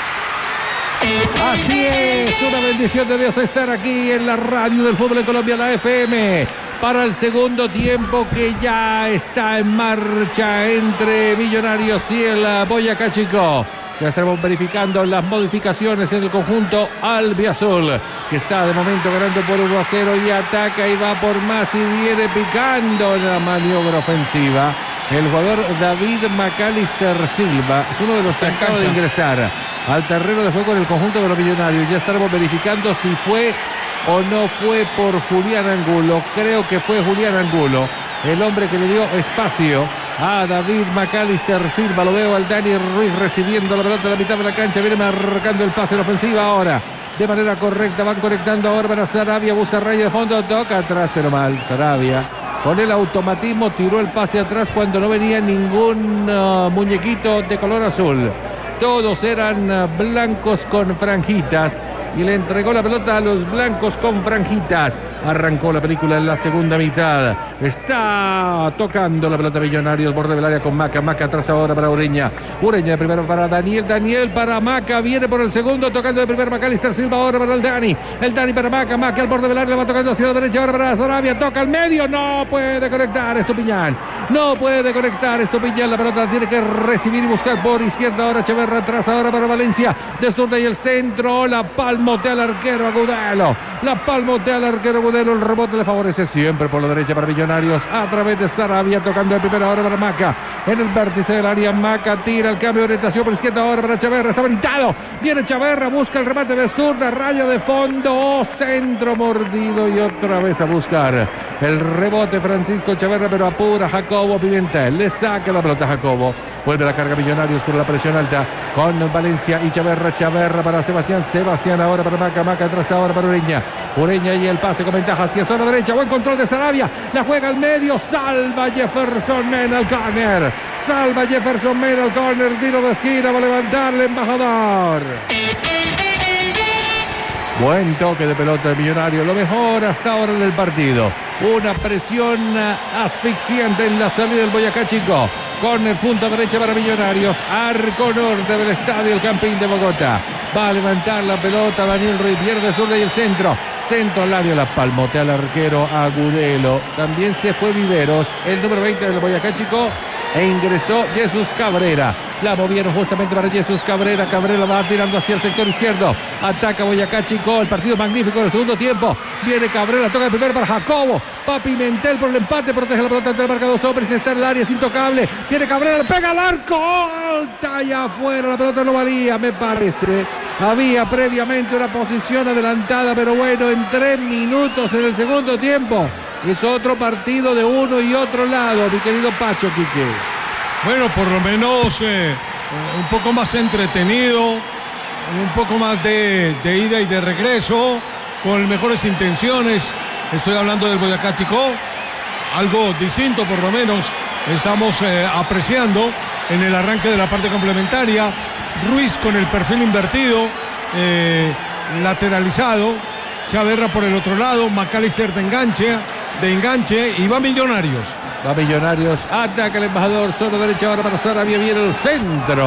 [SPEAKER 1] Así es, una bendición de Dios estar aquí en la radio del fútbol en Colombia, la F M, para el segundo tiempo que ya está en marcha entre Millonarios y el Boyacá Chico. Ya estamos verificando las modificaciones en el conjunto albiazul, que está de momento ganando por uno a cero y ataca y va por más y viene picando la maniobra ofensiva. El jugador David Macalister Silva es uno de los que acaba de ingresar al terreno de juego en el conjunto de los Millonarios. Ya estaremos verificando si fue o no fue por Julián Angulo. Creo que fue Julián Angulo, el hombre que le dio espacio a David Macalister Silva. Lo veo al Dani Ruiz recibiendo la pelota a la mitad de la cancha. Viene marcando el pase en ofensiva ahora. De manera correcta van conectando ahora para Sarabia. Busca raya de fondo, toca atrás pero mal. Sarabia con el automatismo tiró el pase atrás cuando no venía ningún uh, muñequito de color azul. Todos eran uh, blancos con franjitas. Y le entregó la pelota a los blancos con franjitas. Arrancó la película en la segunda mitad. Está tocando la pelota Millonarios, borde del área con Maca. Maca atrás ahora para Ureña. Ureña primero para Daniel. Daniel para Maca. Viene por el segundo, tocando de primer Macalister Silva ahora para el Dani. El Dani para Maca. Maca al borde del área, va tocando hacia la derecha ahora para Sarabia. Toca al medio. No puede conectar Estupiñán. No puede conectar Estupiñán. La pelota tiene que recibir y buscar por izquierda ahora Chaverra. Atrás ahora para Valencia. De zurda y el centro. La palma palmotea al arquero Agudelo. La palmotea al arquero Agudelo. El rebote le favorece siempre por la derecha para Millonarios. A través de Sarabia. Tocando el primero ahora para Maca. En el vértice del área. Maca tira el cambio de orientación por izquierda ahora para Chaverra. Está habilitado. Viene Chaverra. Busca el remate de zurda. Raya de fondo. Oh, centro mordido. Y otra vez a buscar el rebote Francisco Chaverra. Pero apura Jacobo Pimentel. Le saca la pelota a Jacobo. Vuelve la carga Millonarios con la presión alta. Con Valencia y Chaverra. Chaverra para Sebastián. Sebastián ahora para Maca, Maca atrás ahora para Ureña. Ureña y el pase con ventaja hacia zona derecha. Buen control de Sarabia. La juega al medio. Salva Jefferson Mena al córner. Salva Jefferson Mena al córner. Tiro de esquina. Va a levantar el embajador. Buen toque de pelota de Millonario. Lo mejor hasta ahora del partido. Una presión asfixiante en la salida del Boyacá Chico. Con el punta derecha para Millonarios. Arco norte del estadio El Campín de Bogotá. Va a levantar la pelota Daniel Ruiz. Pierde zurda y el centro. Centro al área. La palmotea al arquero Agudelo. También se fue Viveros. El número veinte del Boyacá Chico. E ingresó Jesús Cabrera. La movieron justamente para Jesús Cabrera. Cabrera va tirando hacia el sector izquierdo. Ataca Boyacá Chico. El partido magnífico en el segundo tiempo. Viene Cabrera. Toca el primero para Jacobo. Va Pimentel por el empate. Protege la pelota ante el marca dos hombres. Está en el área. Es intocable. Viene Cabrera. Le pega al arco. Alta allá afuera. La pelota no valía, me parece. Había previamente una posición adelantada. Pero bueno, en tres minutos en el segundo tiempo. Es otro partido de uno y otro lado, mi querido Pacho Quique.
[SPEAKER 2] Bueno, por lo menos eh, un poco más entretenido, un poco más de, de ida y de regreso, con mejores intenciones. Estoy hablando del Boyacá Chico, algo distinto por lo menos estamos eh, apreciando en el arranque de la parte complementaria. Ruiz con el perfil invertido, eh, lateralizado, Chaverra por el otro lado, Macalister de enganche. de enganche y va Millonarios.
[SPEAKER 1] Va Millonarios, ataca el embajador, zona derecha ahora para Sarabia, viene el centro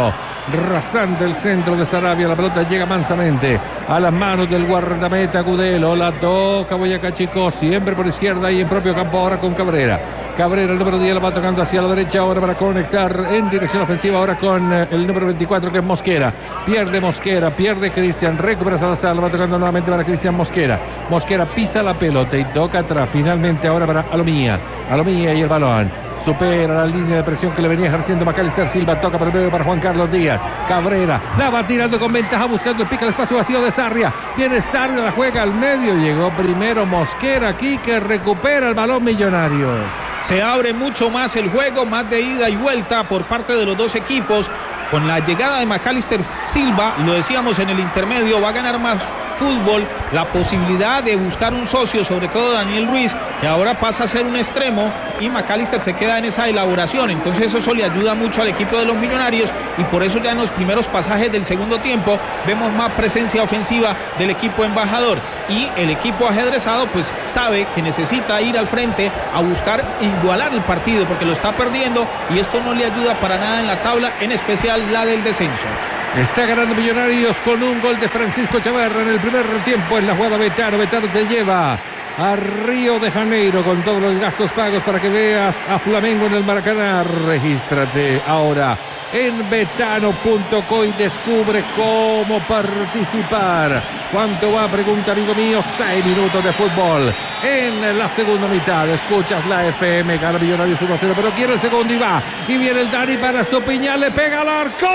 [SPEAKER 1] rasante el centro de Sarabia. La pelota llega mansamente a las manos del guardameta Gudelo. La toca Boyacá Chico, siempre por izquierda y en propio campo ahora con Cabrera. Cabrera, el número diez, la va tocando hacia la derecha ahora para conectar en dirección ofensiva ahora con el número veinticuatro, que es Mosquera. Pierde Mosquera, pierde Cristian, recupera Salazar, la va tocando nuevamente para Cristian Mosquera. Mosquera pisa la pelota y toca atrás finalmente ahora para Alomía. Alomía y el balón. Supera la línea de presión que le venía ejerciendo Macalister Silva. Toca por el medio para Juan Carlos Díaz. Cabrera la va tirando con ventaja, buscando el pica el espacio vacío de Sarria. Viene Sarria, la juega al medio. Llegó primero Mosquera aquí, que recupera el balón Millonarios.
[SPEAKER 3] Se abre mucho más el juego, más de ida y vuelta por parte de los dos equipos. Con la llegada de Macalister Silva, lo decíamos en el intermedio, va a ganar más fútbol, la posibilidad de buscar un socio, sobre todo Daniel Ruiz, que ahora pasa a ser un extremo, y Macalister se queda en esa elaboración. Entonces eso le ayuda mucho al equipo de los Millonarios, y por eso ya en los primeros pasajes del segundo tiempo vemos más presencia ofensiva del equipo embajador, y el equipo ajedrezado pues sabe que necesita ir al frente a buscar igualar el partido, porque lo está perdiendo y esto no le ayuda para nada en la tabla, en especial la del descenso.
[SPEAKER 1] Está ganando Millonarios con un gol de Francisco Chavarra en el primer tiempo en la jugada. Betano, Betano te lleva a Río de Janeiro con todos los gastos pagos para que veas a Flamengo en el Maracaná. Regístrate ahora en betano punto co y descubre cómo participar. ¿Cuánto va? Pregunta, amigo mío. Seis minutos de fútbol en la segunda mitad. Escuchas la F M, gana Millonarios uno a cero, pero quiere el segundo y va. Y viene el Dani para Estupiñán, le pega al arco.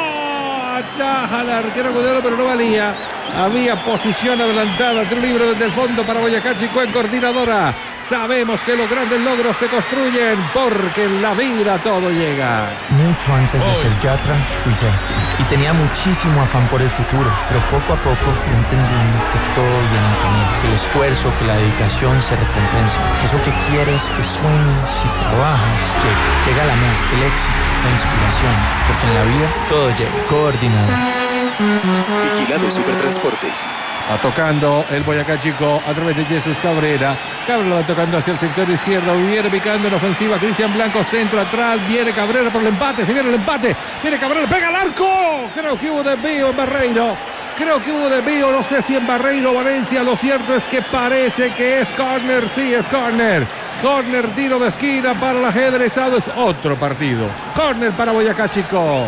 [SPEAKER 1] Ataja al arquero Gudelo, pero no valía. Había posición adelantada, tiro libre desde el fondo para Boyacá Chico en coordinadora. Sabemos que los grandes logros se construyen porque en la vida todo llega.
[SPEAKER 6] Mucho antes de ser Yatra, fui sastre y tenía muchísimo afán por el futuro, pero poco a poco fui entendiendo que todo viene en camino, que el esfuerzo, que la dedicación se recompensa, que eso que quieres, que sueñes, si trabajas, llega. Llega el amor, el éxito, la inspiración, porque en la vida todo llega. Coordinador.
[SPEAKER 7] Vigilado Supertransporte.
[SPEAKER 1] Va tocando el Boyacá Chico a través de Jesús Cabrera. Cabrera va tocando hacia el sector izquierdo. Viene picando en ofensiva Cristian Blanco, centro atrás. Viene Cabrera por el empate. Se viene el empate. Viene Cabrera, pega al arco. Creo que hubo desvío en Barreiro. Creo que hubo desvío. No sé si en Barreiro o Valencia. Lo cierto es que parece que es córner. Sí, es córner. Córner, tiro de esquina para el ajedrezado. Es otro partido. Córner para Boyacá Chico.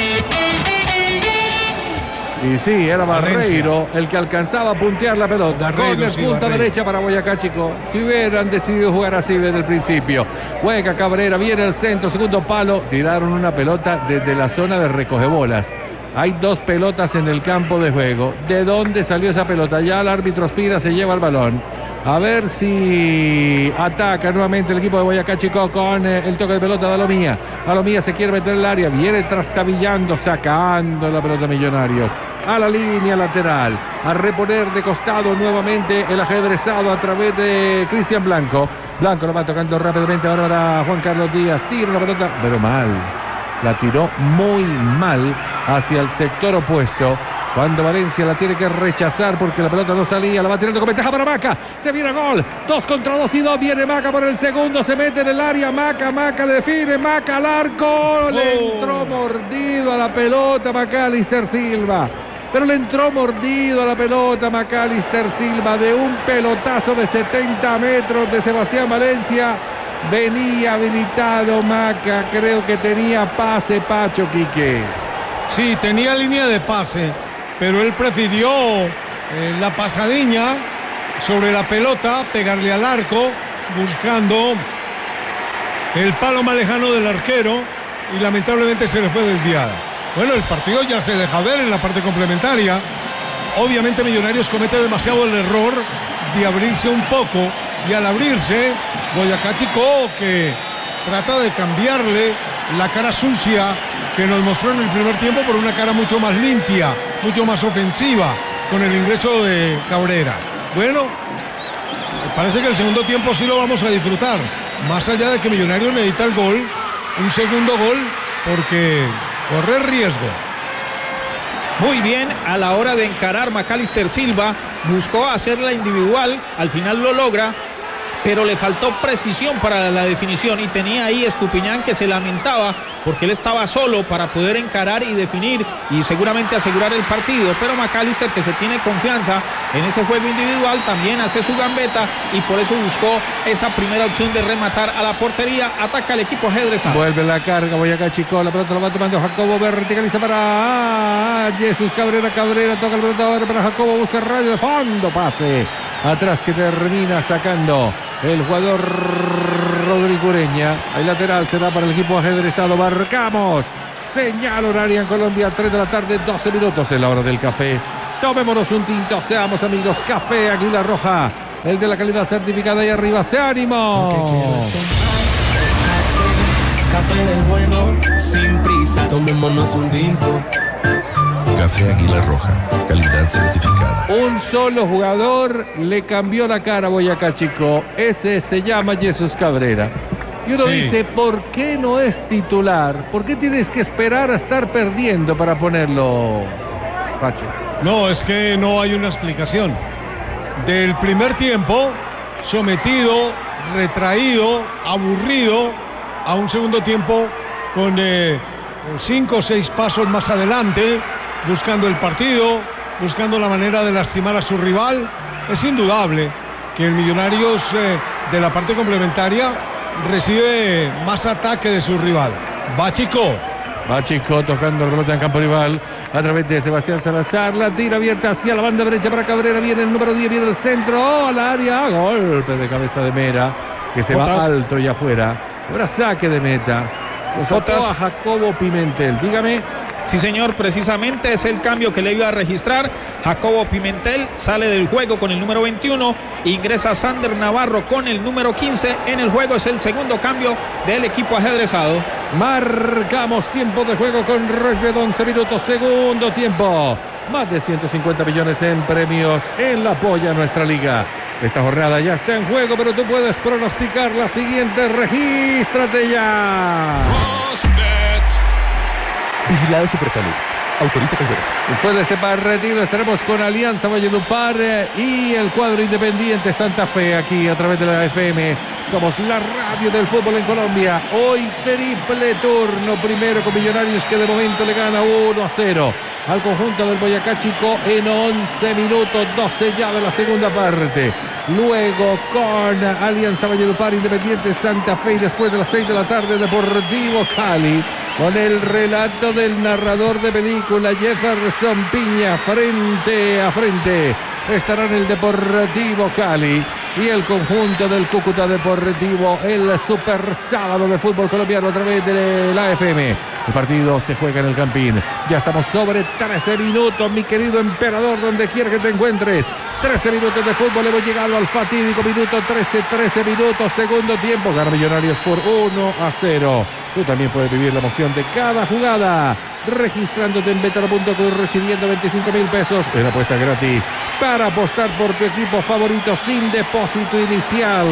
[SPEAKER 1] Y sí, era Barreiro el que alcanzaba a puntear la pelota. Córner, sí, punta Barreiro. Derecha para Boyacá Chico. Si hubieran decidido jugar así desde el principio. Juega Cabrera, viene el centro, segundo palo. Tiraron una pelota desde la zona de recogebolas. Hay dos pelotas en el campo de juego. ¿De dónde salió esa pelota? Ya el árbitro Espina se lleva el balón. A ver si ataca nuevamente el equipo de Boyacá Chico con eh, el toque de pelota de Alomía. Alomía se quiere meter en el área. Viene trastabillando, sacando la pelota Millonarios a la línea lateral. A reponer de costado nuevamente el ajedrezado a través de Cristian Blanco. Blanco lo va tocando rápidamente ahora para Juan Carlos Díaz. Tira la pelota, pero mal. La tiró muy mal hacia el sector opuesto. Cuando Valencia la tiene que rechazar porque la pelota no salía, la va tirando con ventaja para Maca. Se viene gol. Dos contra dos y dos. Viene Maca por el segundo. Se mete en el área. Maca, Maca le define. Maca al arco. Le
[SPEAKER 2] Oh.
[SPEAKER 1] entró mordido a la pelota Macalister Silva. Pero le entró mordido a la pelota Macalister Silva de un pelotazo de setenta metros de Sebastián Valencia. Venía habilitado Maca. Creo que tenía pase Pacho Quique.
[SPEAKER 2] Sí, tenía línea de pase, pero él prefirió eh, la pasadiña sobre la pelota, pegarle al arco, buscando el palo más lejano del arquero, y lamentablemente se le fue desviada. Bueno, el partido ya se deja ver en la parte complementaria. Obviamente Millonarios comete demasiado el error de abrirse un poco, y al abrirse, Boyacá Chico, que trata de cambiarle la cara sucia que nos mostró en el primer tiempo por una cara mucho más limpia, mucho más ofensiva, con el ingreso de Cabrera. Bueno, parece que el segundo tiempo sí lo vamos a disfrutar, más allá de que Millonarios necesita el gol, un segundo gol, porque corre riesgo.
[SPEAKER 3] Muy bien, a la hora de encarar Macalister Silva, buscó hacerla individual, al final lo logra, pero le faltó precisión para la definición, y tenía ahí Estupiñán que se lamentaba porque él estaba solo para poder encarar y definir y seguramente asegurar el partido, pero McAllister, que se tiene confianza en ese juego individual, también hace su gambeta y por eso buscó esa primera opción de rematar a la portería. Ataca el equipo ajedrezado.
[SPEAKER 1] Vuelve la carga, Boyacá Chico, la pelota lo va tomando Jacobo, verticaliza para Jesús Cabrera, Cabrera toca el pelota ahora para Jacobo, busca radio de fondo, pase atrás que termina sacando el jugador Rodrigo Ureña. El lateral será para el equipo ajedrezado. Marcamos señal horaria en Colombia, tres de la tarde, doce minutos en la hora del café. Tomémonos un tinto, seamos amigos. Café Águila Roja, el de la calidad certificada. Ahí arriba, ¡se ánimo!
[SPEAKER 4] Café del bueno, sin prisa, tomémonos un tinto. Café Águila Roja, calidad certificada.
[SPEAKER 1] Un solo jugador le cambió la cara a Boyacá Chico. Ese se llama Jesús Cabrera. Y uno sí. dice, ¿por qué no es titular? ¿Por qué tienes que esperar a estar perdiendo para ponerlo, Pacho?
[SPEAKER 2] No, es que no hay una explicación. Del primer tiempo, sometido, retraído, aburrido, a un segundo tiempo con eh, cinco o seis pasos más adelante, buscando el partido, buscando la manera de lastimar a su rival. Es indudable que el Millonarios eh, de la parte complementaria recibe más ataque de su rival. Va Chico.
[SPEAKER 1] Va Chico tocando la pelota en campo rival a través de Sebastián Salazar. La tira abierta hacia la banda derecha para Cabrera. Viene el número diez, viene el centro. Oh, al área. Golpe de cabeza de Mera, que se Fotas. va alto y afuera. Ahora saque de meta. Lo sacó a Jacobo Pimentel. Dígame.
[SPEAKER 3] Sí, señor, precisamente es el cambio que le iba a registrar. Jacobo Pimentel sale del juego con el número veintiuno, ingresa Sander Navarro con el número quince en el juego. Es el segundo cambio del equipo ajedrezado.
[SPEAKER 1] Marcamos tiempo de juego con rugby de once minutos, segundo tiempo. Más de ciento cincuenta millones en premios en la polla a nuestra liga. Esta jornada ya está en juego, pero tú puedes pronosticar la siguiente. Regístrate ya.
[SPEAKER 5] Vigilado Supersalud. Autoriza con Velosa.
[SPEAKER 1] Después de este partido estaremos con Alianza Valledupar y el cuadro Independiente Santa Fe aquí a través de la F M. Somos la radio del fútbol en Colombia. Hoy triple turno. Primero con Millonarios, que de momento le gana uno a cero al conjunto del Boyacá Chico en once minutos, doce ya de la segunda parte. Luego con Alianza Valledupar, Independiente Santa Fe, y después de las seis de la tarde Deportivo Cali, con el relato del narrador de película Jefferson Piña. Frente a frente estarán el Deportivo Cali y el conjunto del Cúcuta Deportivo, el super sábado de fútbol colombiano a través de la F M. El partido se juega en el Campín. Ya estamos sobre trece minutos, mi querido emperador, donde quiera que te encuentres. trece minutos de fútbol, hemos llegado al fatídico minuto trece, trece minutos, segundo tiempo. Gana Millonarios por uno a cero. Tú también puedes vivir la emoción de cada jugada registrándote en betano punto com, recibiendo veinticinco mil pesos en apuesta gratis para apostar por tu equipo favorito sin depósito inicial.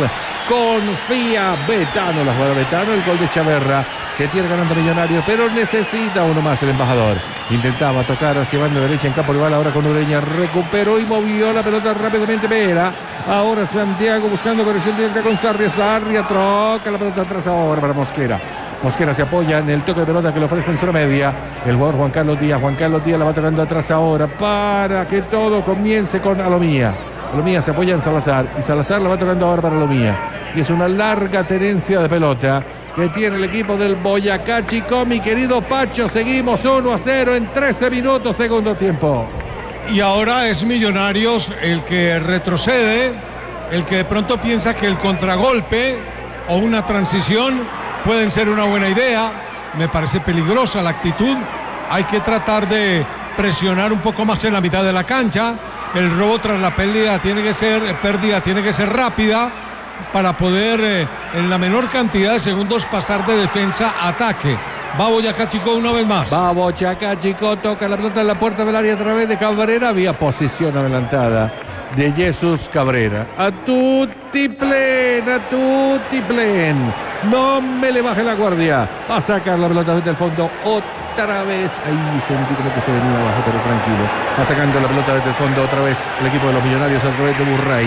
[SPEAKER 1] Confía. Betano, la jugada Betano, el gol de Chaverra, que tiene ganando Millonarios, pero necesita uno más el embajador. Intentaba tocar hacia banda derecha en campo rival, ahora con Ureña, recuperó y movió la pelota rápidamente Vera. Ahora Santiago buscando corrección directa con Sarria. Sarria troca la pelota atrás ahora para Mosquera. Mosquera se apoya en el toque de pelota que le ofrece en zona media el jugador Juan Carlos Díaz. Juan Carlos Díaz la va tocando atrás ahora para que todo comience con Alomía. Alomía se apoya en Salazar y Salazar la va tocando ahora para Alomía. Y es una larga tenencia de pelota que tiene el equipo del Boyacá Chico. Mi querido Pacho, seguimos uno a cero en trece minutos, segundo tiempo.
[SPEAKER 2] Y ahora es Millonarios el que retrocede, el que de pronto piensa que el contragolpe o una transición pueden ser una buena idea. Me parece peligrosa la actitud. Hay que tratar de presionar un poco más en la mitad de la cancha. El robo tras la pérdida tiene que ser, pérdida tiene que ser rápida para poder eh, en la menor cantidad de segundos pasar de defensa a ataque. Va Boyacá Chico una vez más.
[SPEAKER 1] Va Boyacá Chico, toca la pelota en la puerta del área a través de Cabrera. Había posición adelantada de Jesús Cabrera. A tutti plen, a tutti plen. No me le baje la guardia. Va a sacar la pelota desde el fondo otra vez. Ahí sentí como que se venía abajo, pero tranquilo. Va sacando la pelota desde el fondo otra vez el equipo de los Millonarios a través de Burray.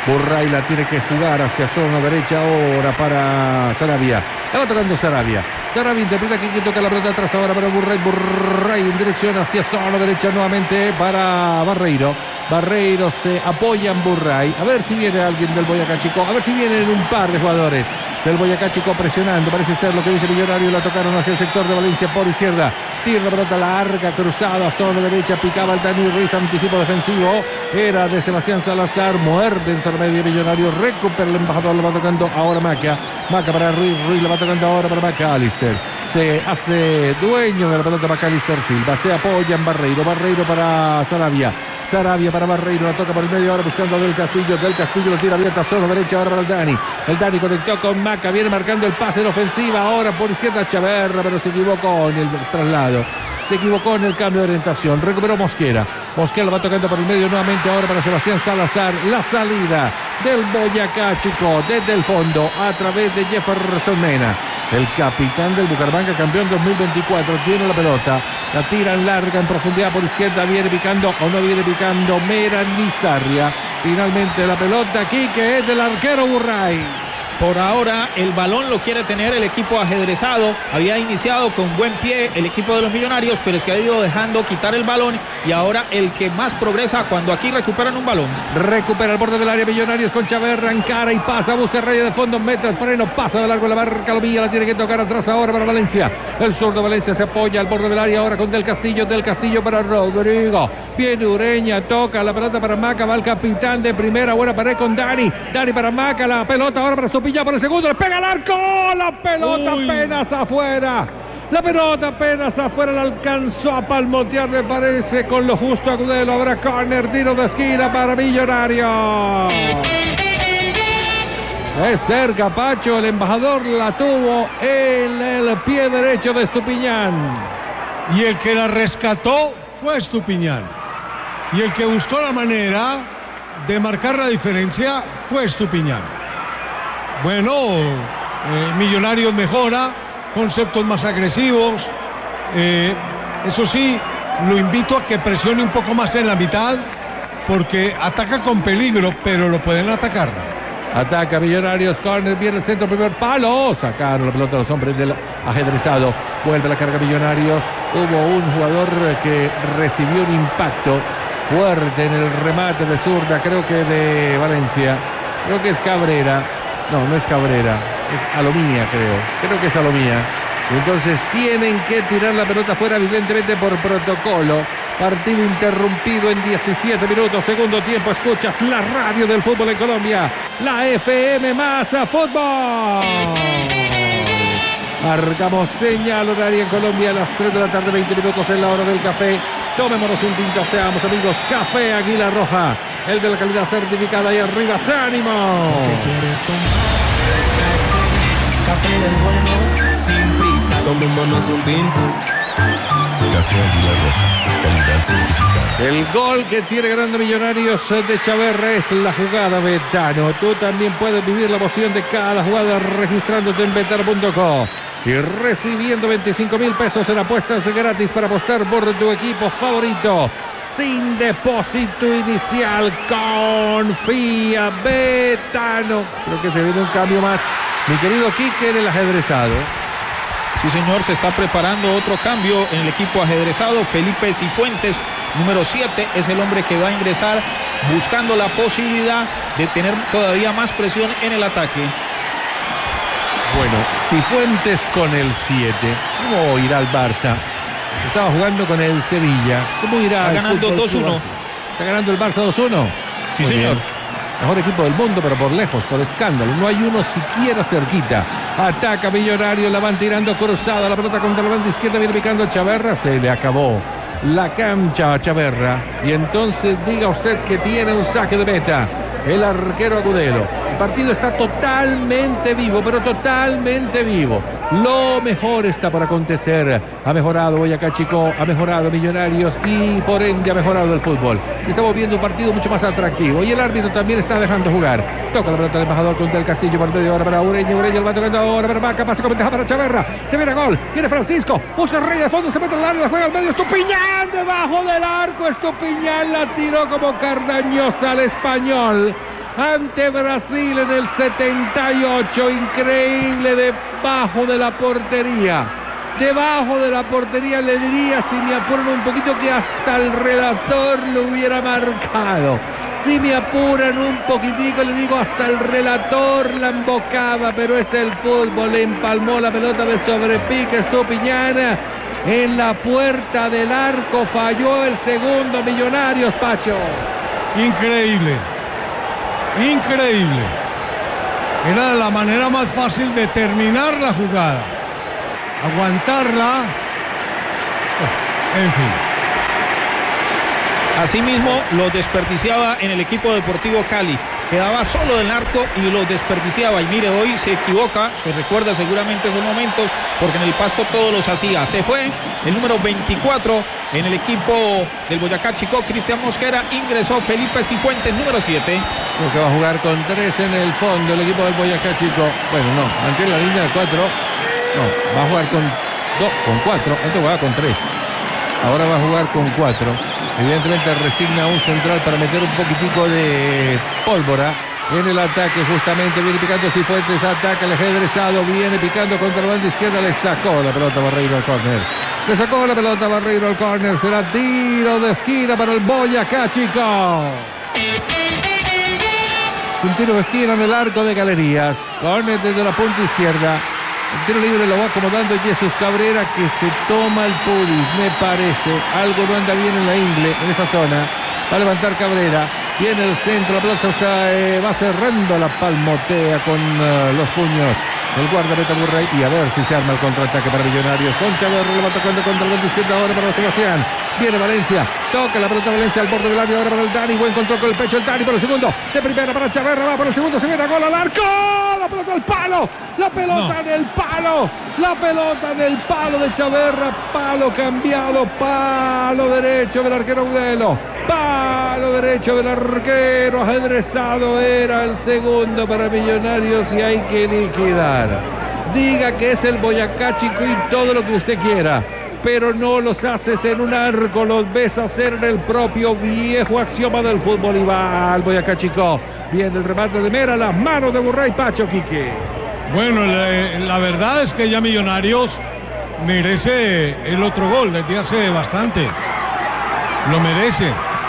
[SPEAKER 1] Burray la tiene que jugar hacia zona derecha ahora para Sarabia. La va tocando Sarabia. Sarabia interpreta que toca la pelota atrás ahora para Burray. Burray en dirección hacia zona derecha nuevamente para Barreiro. Barreiro se apoya en Burray. A ver si viene alguien del Boyacá Chico. A ver si vienen un par de jugadores del Boyacá Chico presionando. Parece ser lo que dice Millonario. La tocaron hacia el sector de Valencia por izquierda. Tira la pelota larga, cruzada, zona derecha. Picaba el Dani Ruiz. Anticipo defensivo. Era de Sebastián Salazar. Muerde en zona media Millonario. Recupera el embajador. Lo va tocando ahora Maca. Maca para Ruiz. Ruiz lo va tocando ahora para McAllister. Se hace dueño de la pelota McAllister Silva. Se apoya en Barreiro. Barreiro para Sarabia. Sarabia para Barreiro, la toca por el medio ahora buscando a Del Castillo. Del Castillo lo tira abierta, zona derecha ahora para el Dani. El Dani conectó con Maca, viene marcando el pase en ofensiva. Ahora por izquierda Chaverra, pero se equivocó en el traslado. Se equivocó en el cambio de orientación. Recuperó Mosquera. Mosquera lo va tocando por el medio nuevamente ahora para Sebastián Salazar. La salida del Boyacá Chico desde el fondo a través de Jefferson Mena. El capitán del Bucaramanga, campeón dos mil veinticuatro, tiene la pelota. La tiran larga en profundidad por izquierda. Viene picando o no viene picando Mera Nizarria. Finalmente la pelota aquí que es del arquero Burray.
[SPEAKER 3] Por ahora el balón lo quiere tener el equipo ajedrezado. Había iniciado con buen pie el equipo de los Millonarios, pero se ha ido dejando quitar el balón y ahora el que más progresa cuando aquí recuperan un balón.
[SPEAKER 1] Recupera el borde del área Millonarios con Chaverra, encara y pasa, busca raya de fondo, mete el freno, pasa de largo la barca, Lomilla la tiene que tocar atrás ahora para Valencia. El sur de Valencia se apoya al borde del área ahora con Del Castillo, Del Castillo para Rodrigo. Viene Ureña, toca la pelota para Maca, va el capitán de primera, buena pared con Dani. Dani para Maca, la pelota ahora para Estupilla por el segundo, le pega al arco, la pelota Uy. apenas afuera. La pelota apenas afuera, la alcanzó a palmotear, me parece, con lo justo Agudelo. Habrá córner, tiro de esquina para Millonarios. Es cerca, Pacho, el embajador la tuvo en el pie derecho de Estupiñán.
[SPEAKER 2] Y el que la rescató fue Estupiñán. Y el que buscó la manera de marcar la diferencia fue Estupiñán. Bueno, eh, Millonarios mejora, conceptos más agresivos. Eh, eso sí, lo invito a que presione un poco más en la mitad, porque ataca con peligro, pero lo pueden atacar.
[SPEAKER 1] Ataca Millonarios, córner, viene el centro, primer palo. Sacaron la pelota los hombres del ajedrezado. Vuelve la carga Millonarios. Hubo un jugador que recibió un impacto fuerte en el remate de zurda, creo que de Valencia. Creo que es Cabrera. No, no es Cabrera, es Alomía, creo. Creo que es Alomía. Entonces tienen que tirar la pelota fuera, evidentemente por protocolo. Partido interrumpido en diecisiete minutos, segundo tiempo. Escuchas la radio del fútbol en Colombia, la F M más fútbol. Marcamos señal horaria en Colombia a las tres de la tarde, veinte minutos en la hora del café. Tomémonos un tinto, seamos amigos. Café Águila Roja, el de la calidad certificada. Ahí arriba, ánimo.
[SPEAKER 4] Café del bueno, sin prisa, tomémonos un tinto. Café Águila Roja, calidad certificada.
[SPEAKER 1] El gol que tiene ganando Millonarios de Chaverra es la jugada, Betano. Tú también puedes vivir la emoción de cada jugada registrándote en betano punto com y recibiendo veinticinco mil pesos en apuestas gratis para apostar por tu equipo favorito. Sin depósito inicial, confía, Betano. Creo que se viene un cambio más, mi querido Quique, del ajedrezado.
[SPEAKER 3] Sí, señor, se está preparando otro cambio en el equipo ajedrezado. Felipe Cifuentes, número siete, es el hombre que va a ingresar buscando la posibilidad de tener todavía más presión en el ataque.
[SPEAKER 1] Bueno, Cifuentes con el siete. ¿Cómo irá el Barça? Estaba jugando con el Sevilla. ¿Cómo irá?
[SPEAKER 3] Está ganando dos uno.
[SPEAKER 1] ¿Está ganando el Barça dos uno?
[SPEAKER 3] Sí, muy señor.
[SPEAKER 1] Bien. Mejor equipo del mundo, pero por lejos, por escándalo. No hay uno siquiera cerquita. Ataca Millonario, la van tirando cruzada. La pelota contra la banda izquierda, viene picando Chaverra. Se le acabó la cancha a Chaverra. Y entonces diga usted que tiene un saque de meta el arquero Agudelo. El partido está totalmente vivo, pero totalmente vivo. Lo mejor está por acontecer. Ha mejorado Boyacá Chico, ha mejorado Millonarios y por ende ha mejorado el fútbol. Estamos viendo un partido mucho más atractivo y el árbitro también está dejando jugar. Toca la pelota del embajador con Del Castillo por medio ahora para Ureña. Ureña el va tocando ahora para Maca, pasa con ventaja para Chaverra. Se viene gol, viene Francisco, busca el rey de fondo, se mete al área, la juega al medio. Estupiñán debajo del arco. Estupiñán la tiró como cardañosa al español. ante Brasil en el setenta y ocho. Increíble, debajo de la portería. Debajo de la portería, le diría, si me apuran un poquito, que hasta el relator lo hubiera marcado. Si me apuran un poquitico, le digo, hasta el relator la embocaba, pero es el fútbol. Le empalmó la pelota de sobrepique Estupiñán en la puerta del arco. Falló el segundo. Millonarios, Pacho.
[SPEAKER 2] Increíble. Increíble. Era la manera más fácil de terminar la jugada. Aguantarla. En fin.
[SPEAKER 3] Asimismo, los desperdiciaba en el equipo Deportivo Cali. Quedaba solo del arco y los desperdiciaba. Y mire, hoy se equivoca, se recuerda seguramente esos momentos, porque en el Pasto todos los hacía. Se fue el número veinticuatro en el equipo del Boyacá Chicó, Cristian Mosquera. Ingresó Felipe Cifuentes, número siete.
[SPEAKER 1] Creo que va a jugar con tres en el fondo el equipo del Boyacá Chicó. Bueno, no, mantiene la línea de cuatro. No, va a jugar con dos, con cuatro. Antes jugaba con tres. Ahora va a jugar con cuatro. Evidentemente resigna un central para meter un poquitico de pólvora en el ataque. Justamente viene picando Cifuentes, ataca el ajedrezado, viene picando contra la banda izquierda, le sacó la pelota Barreiro al córner. Le sacó la pelota Barreiro al córner. Será tiro de esquina para el Boyacá Chicó. Un tiro de esquina en el arco de Galerías. Córner desde la punta izquierda. El tiro libre lo va acomodando Jesús Cabrera, que se toma el pudis, me parece. Algo no anda bien en la ingle, en esa zona. Va a levantar Cabrera. Viene el centro, la pelota se va cerrando, la palmotea con uh, los puños el guardameta Burray. Y a ver si se arma el contraataque para Millonarios. Con Chaverra, levanta cuenta contra el bando izquierda ahora para Sebastián. Viene Valencia, toca la pelota Valencia al borde del área, ahora para el Dani. Buen control con el pecho el Dani por el segundo. De primera para Chaverra, va por el segundo, se viene a gol al arco. La pelota al palo, la pelota no. en el palo, la pelota en el palo de Chaverra. Palo cambiado, palo derecho del arquero Agudelo. Palo derecho del arquero ajedrezado. Era el segundo para Millonarios y hay que liquidar. Diga que es el Boyacá Chicó y todo lo que usted quiera, pero no los haces en un arco, los ves hacer en el propio viejo axioma del fútbol. Y va al Boyacá Chicó. Viene el remate de Mera, las manos de Burray. Pacho, Quique.
[SPEAKER 2] Bueno, la, la verdad es que ya Millonarios merece el otro gol desde hace bastante. Lo merece.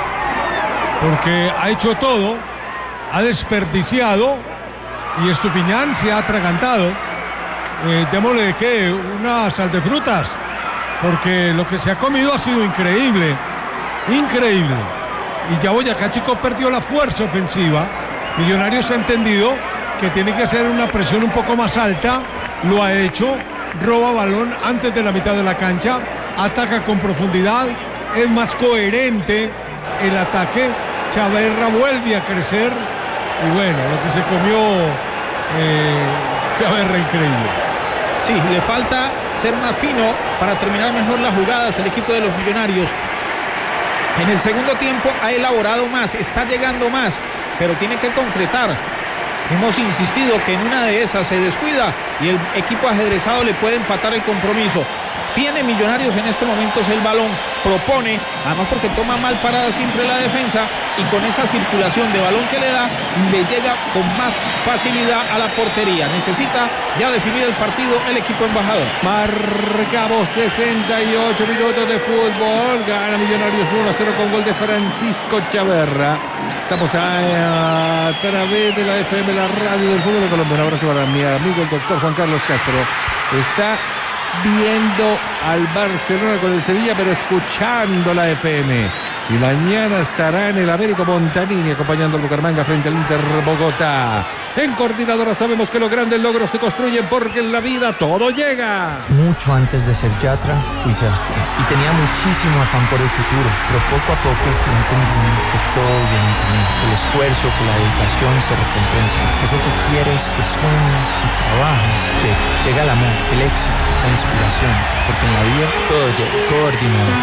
[SPEAKER 2] Porque ha hecho todo, ha desperdiciado y Estupiñán se ha atragantado. Eh, démosle que una sal de frutas, porque lo que se ha comido ha sido increíble, increíble. Y ya Boyacá Chicó perdió la fuerza ofensiva. Millonarios ha entendido que tiene que hacer una presión un poco más alta, lo ha hecho, roba balón antes de la mitad de la cancha, ataca con profundidad, es más coherente el ataque. Chaverra vuelve a crecer y bueno, lo que se comió eh, Chaverra, increíble.
[SPEAKER 3] Sí, le falta ser más fino para terminar mejor las jugadas el equipo de los Millonarios. En el segundo tiempo ha elaborado más, está llegando más, pero tiene que concretar. Hemos insistido que en una de esas se descuida y el equipo ajedrezado le puede empatar el compromiso. Tiene Millonarios en estos momentos el balón, propone, además porque toma mal parada siempre la defensa, y con esa circulación de balón que le da, le llega con más facilidad a la portería. Necesita ya definir el partido el equipo embajador.
[SPEAKER 1] Marcamos sesenta y ocho minutos de fútbol, gana Millonarios uno a cero con gol de Francisco Chaverra. Estamos a, a través de la F M, la radio del fútbol de Colombia. Un abrazo para mi amigo el doctor Juan Carlos Castro. Está viendo al Barcelona con el Sevilla, pero escuchando la F M. Y mañana estará en el Américo Montanini acompañando al Bucaramanga frente al Inter Bogotá. En Coordinadora sabemos que los grandes logros se construyen porque en la vida todo llega.
[SPEAKER 6] Mucho antes de ser Yatra, fui Sebastián. Y tenía muchísimo afán por el futuro, pero poco a poco fui entendiendo que todo viene en camino, que el esfuerzo, que la dedicación se recompensa, que eso que quieres, que sueñas y trabajas, llega. Llega el amor, el éxito, la inspiración, porque en la vida todo llega. Coordinador.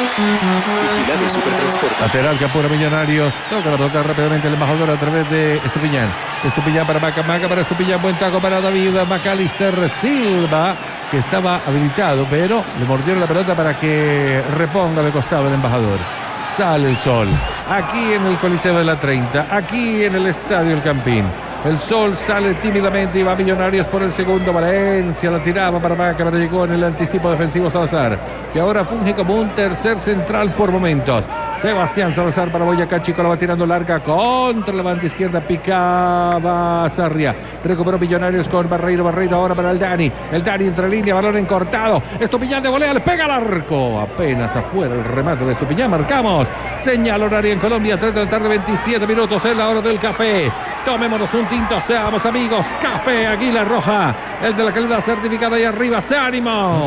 [SPEAKER 7] Vigilado Supertransporte.
[SPEAKER 1] Lateral que apura Millonarios. Toca la pelota rápidamente el embajador a través de Estupiñán. Estupiñán para Maca, Maca para Estupiñán. Buen taco para David Macalister Silva, que estaba habilitado, pero le mordieron la pelota para que reponga de costado el embajador. Sale el sol, aquí en el Coliseo de la treinta, aquí en el Estadio El Campín. El sol sale tímidamente y va Millonarios por el segundo. Valencia la tiraba para Vaca, pero llegó en el anticipo defensivo Salazar, que ahora funge como un tercer central por momentos. Sebastián Salazar para Boyacá Chico, la va tirando larga contra la banda izquierda, picaba Sarria. Recuperó Millonarios con Barreiro, Barreiro ahora para el Dani. El Dani entre línea, balón encortado. Estupiñán de volea, le pega al arco. Apenas afuera el remate de Estupiñán. Marcamos señal horaria en Colombia, tres de la tarde, veintisiete minutos, es la hora del café. Tomémonos un tinto, seamos amigos. Café Águila Roja, el de la calidad certificada ahí arriba. ¡Se ánimo!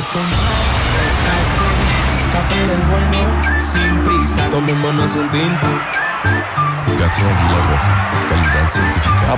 [SPEAKER 4] Café del bueno, sin prisa, tomémonos un tinto. Café Águila Roja, calidad certificada.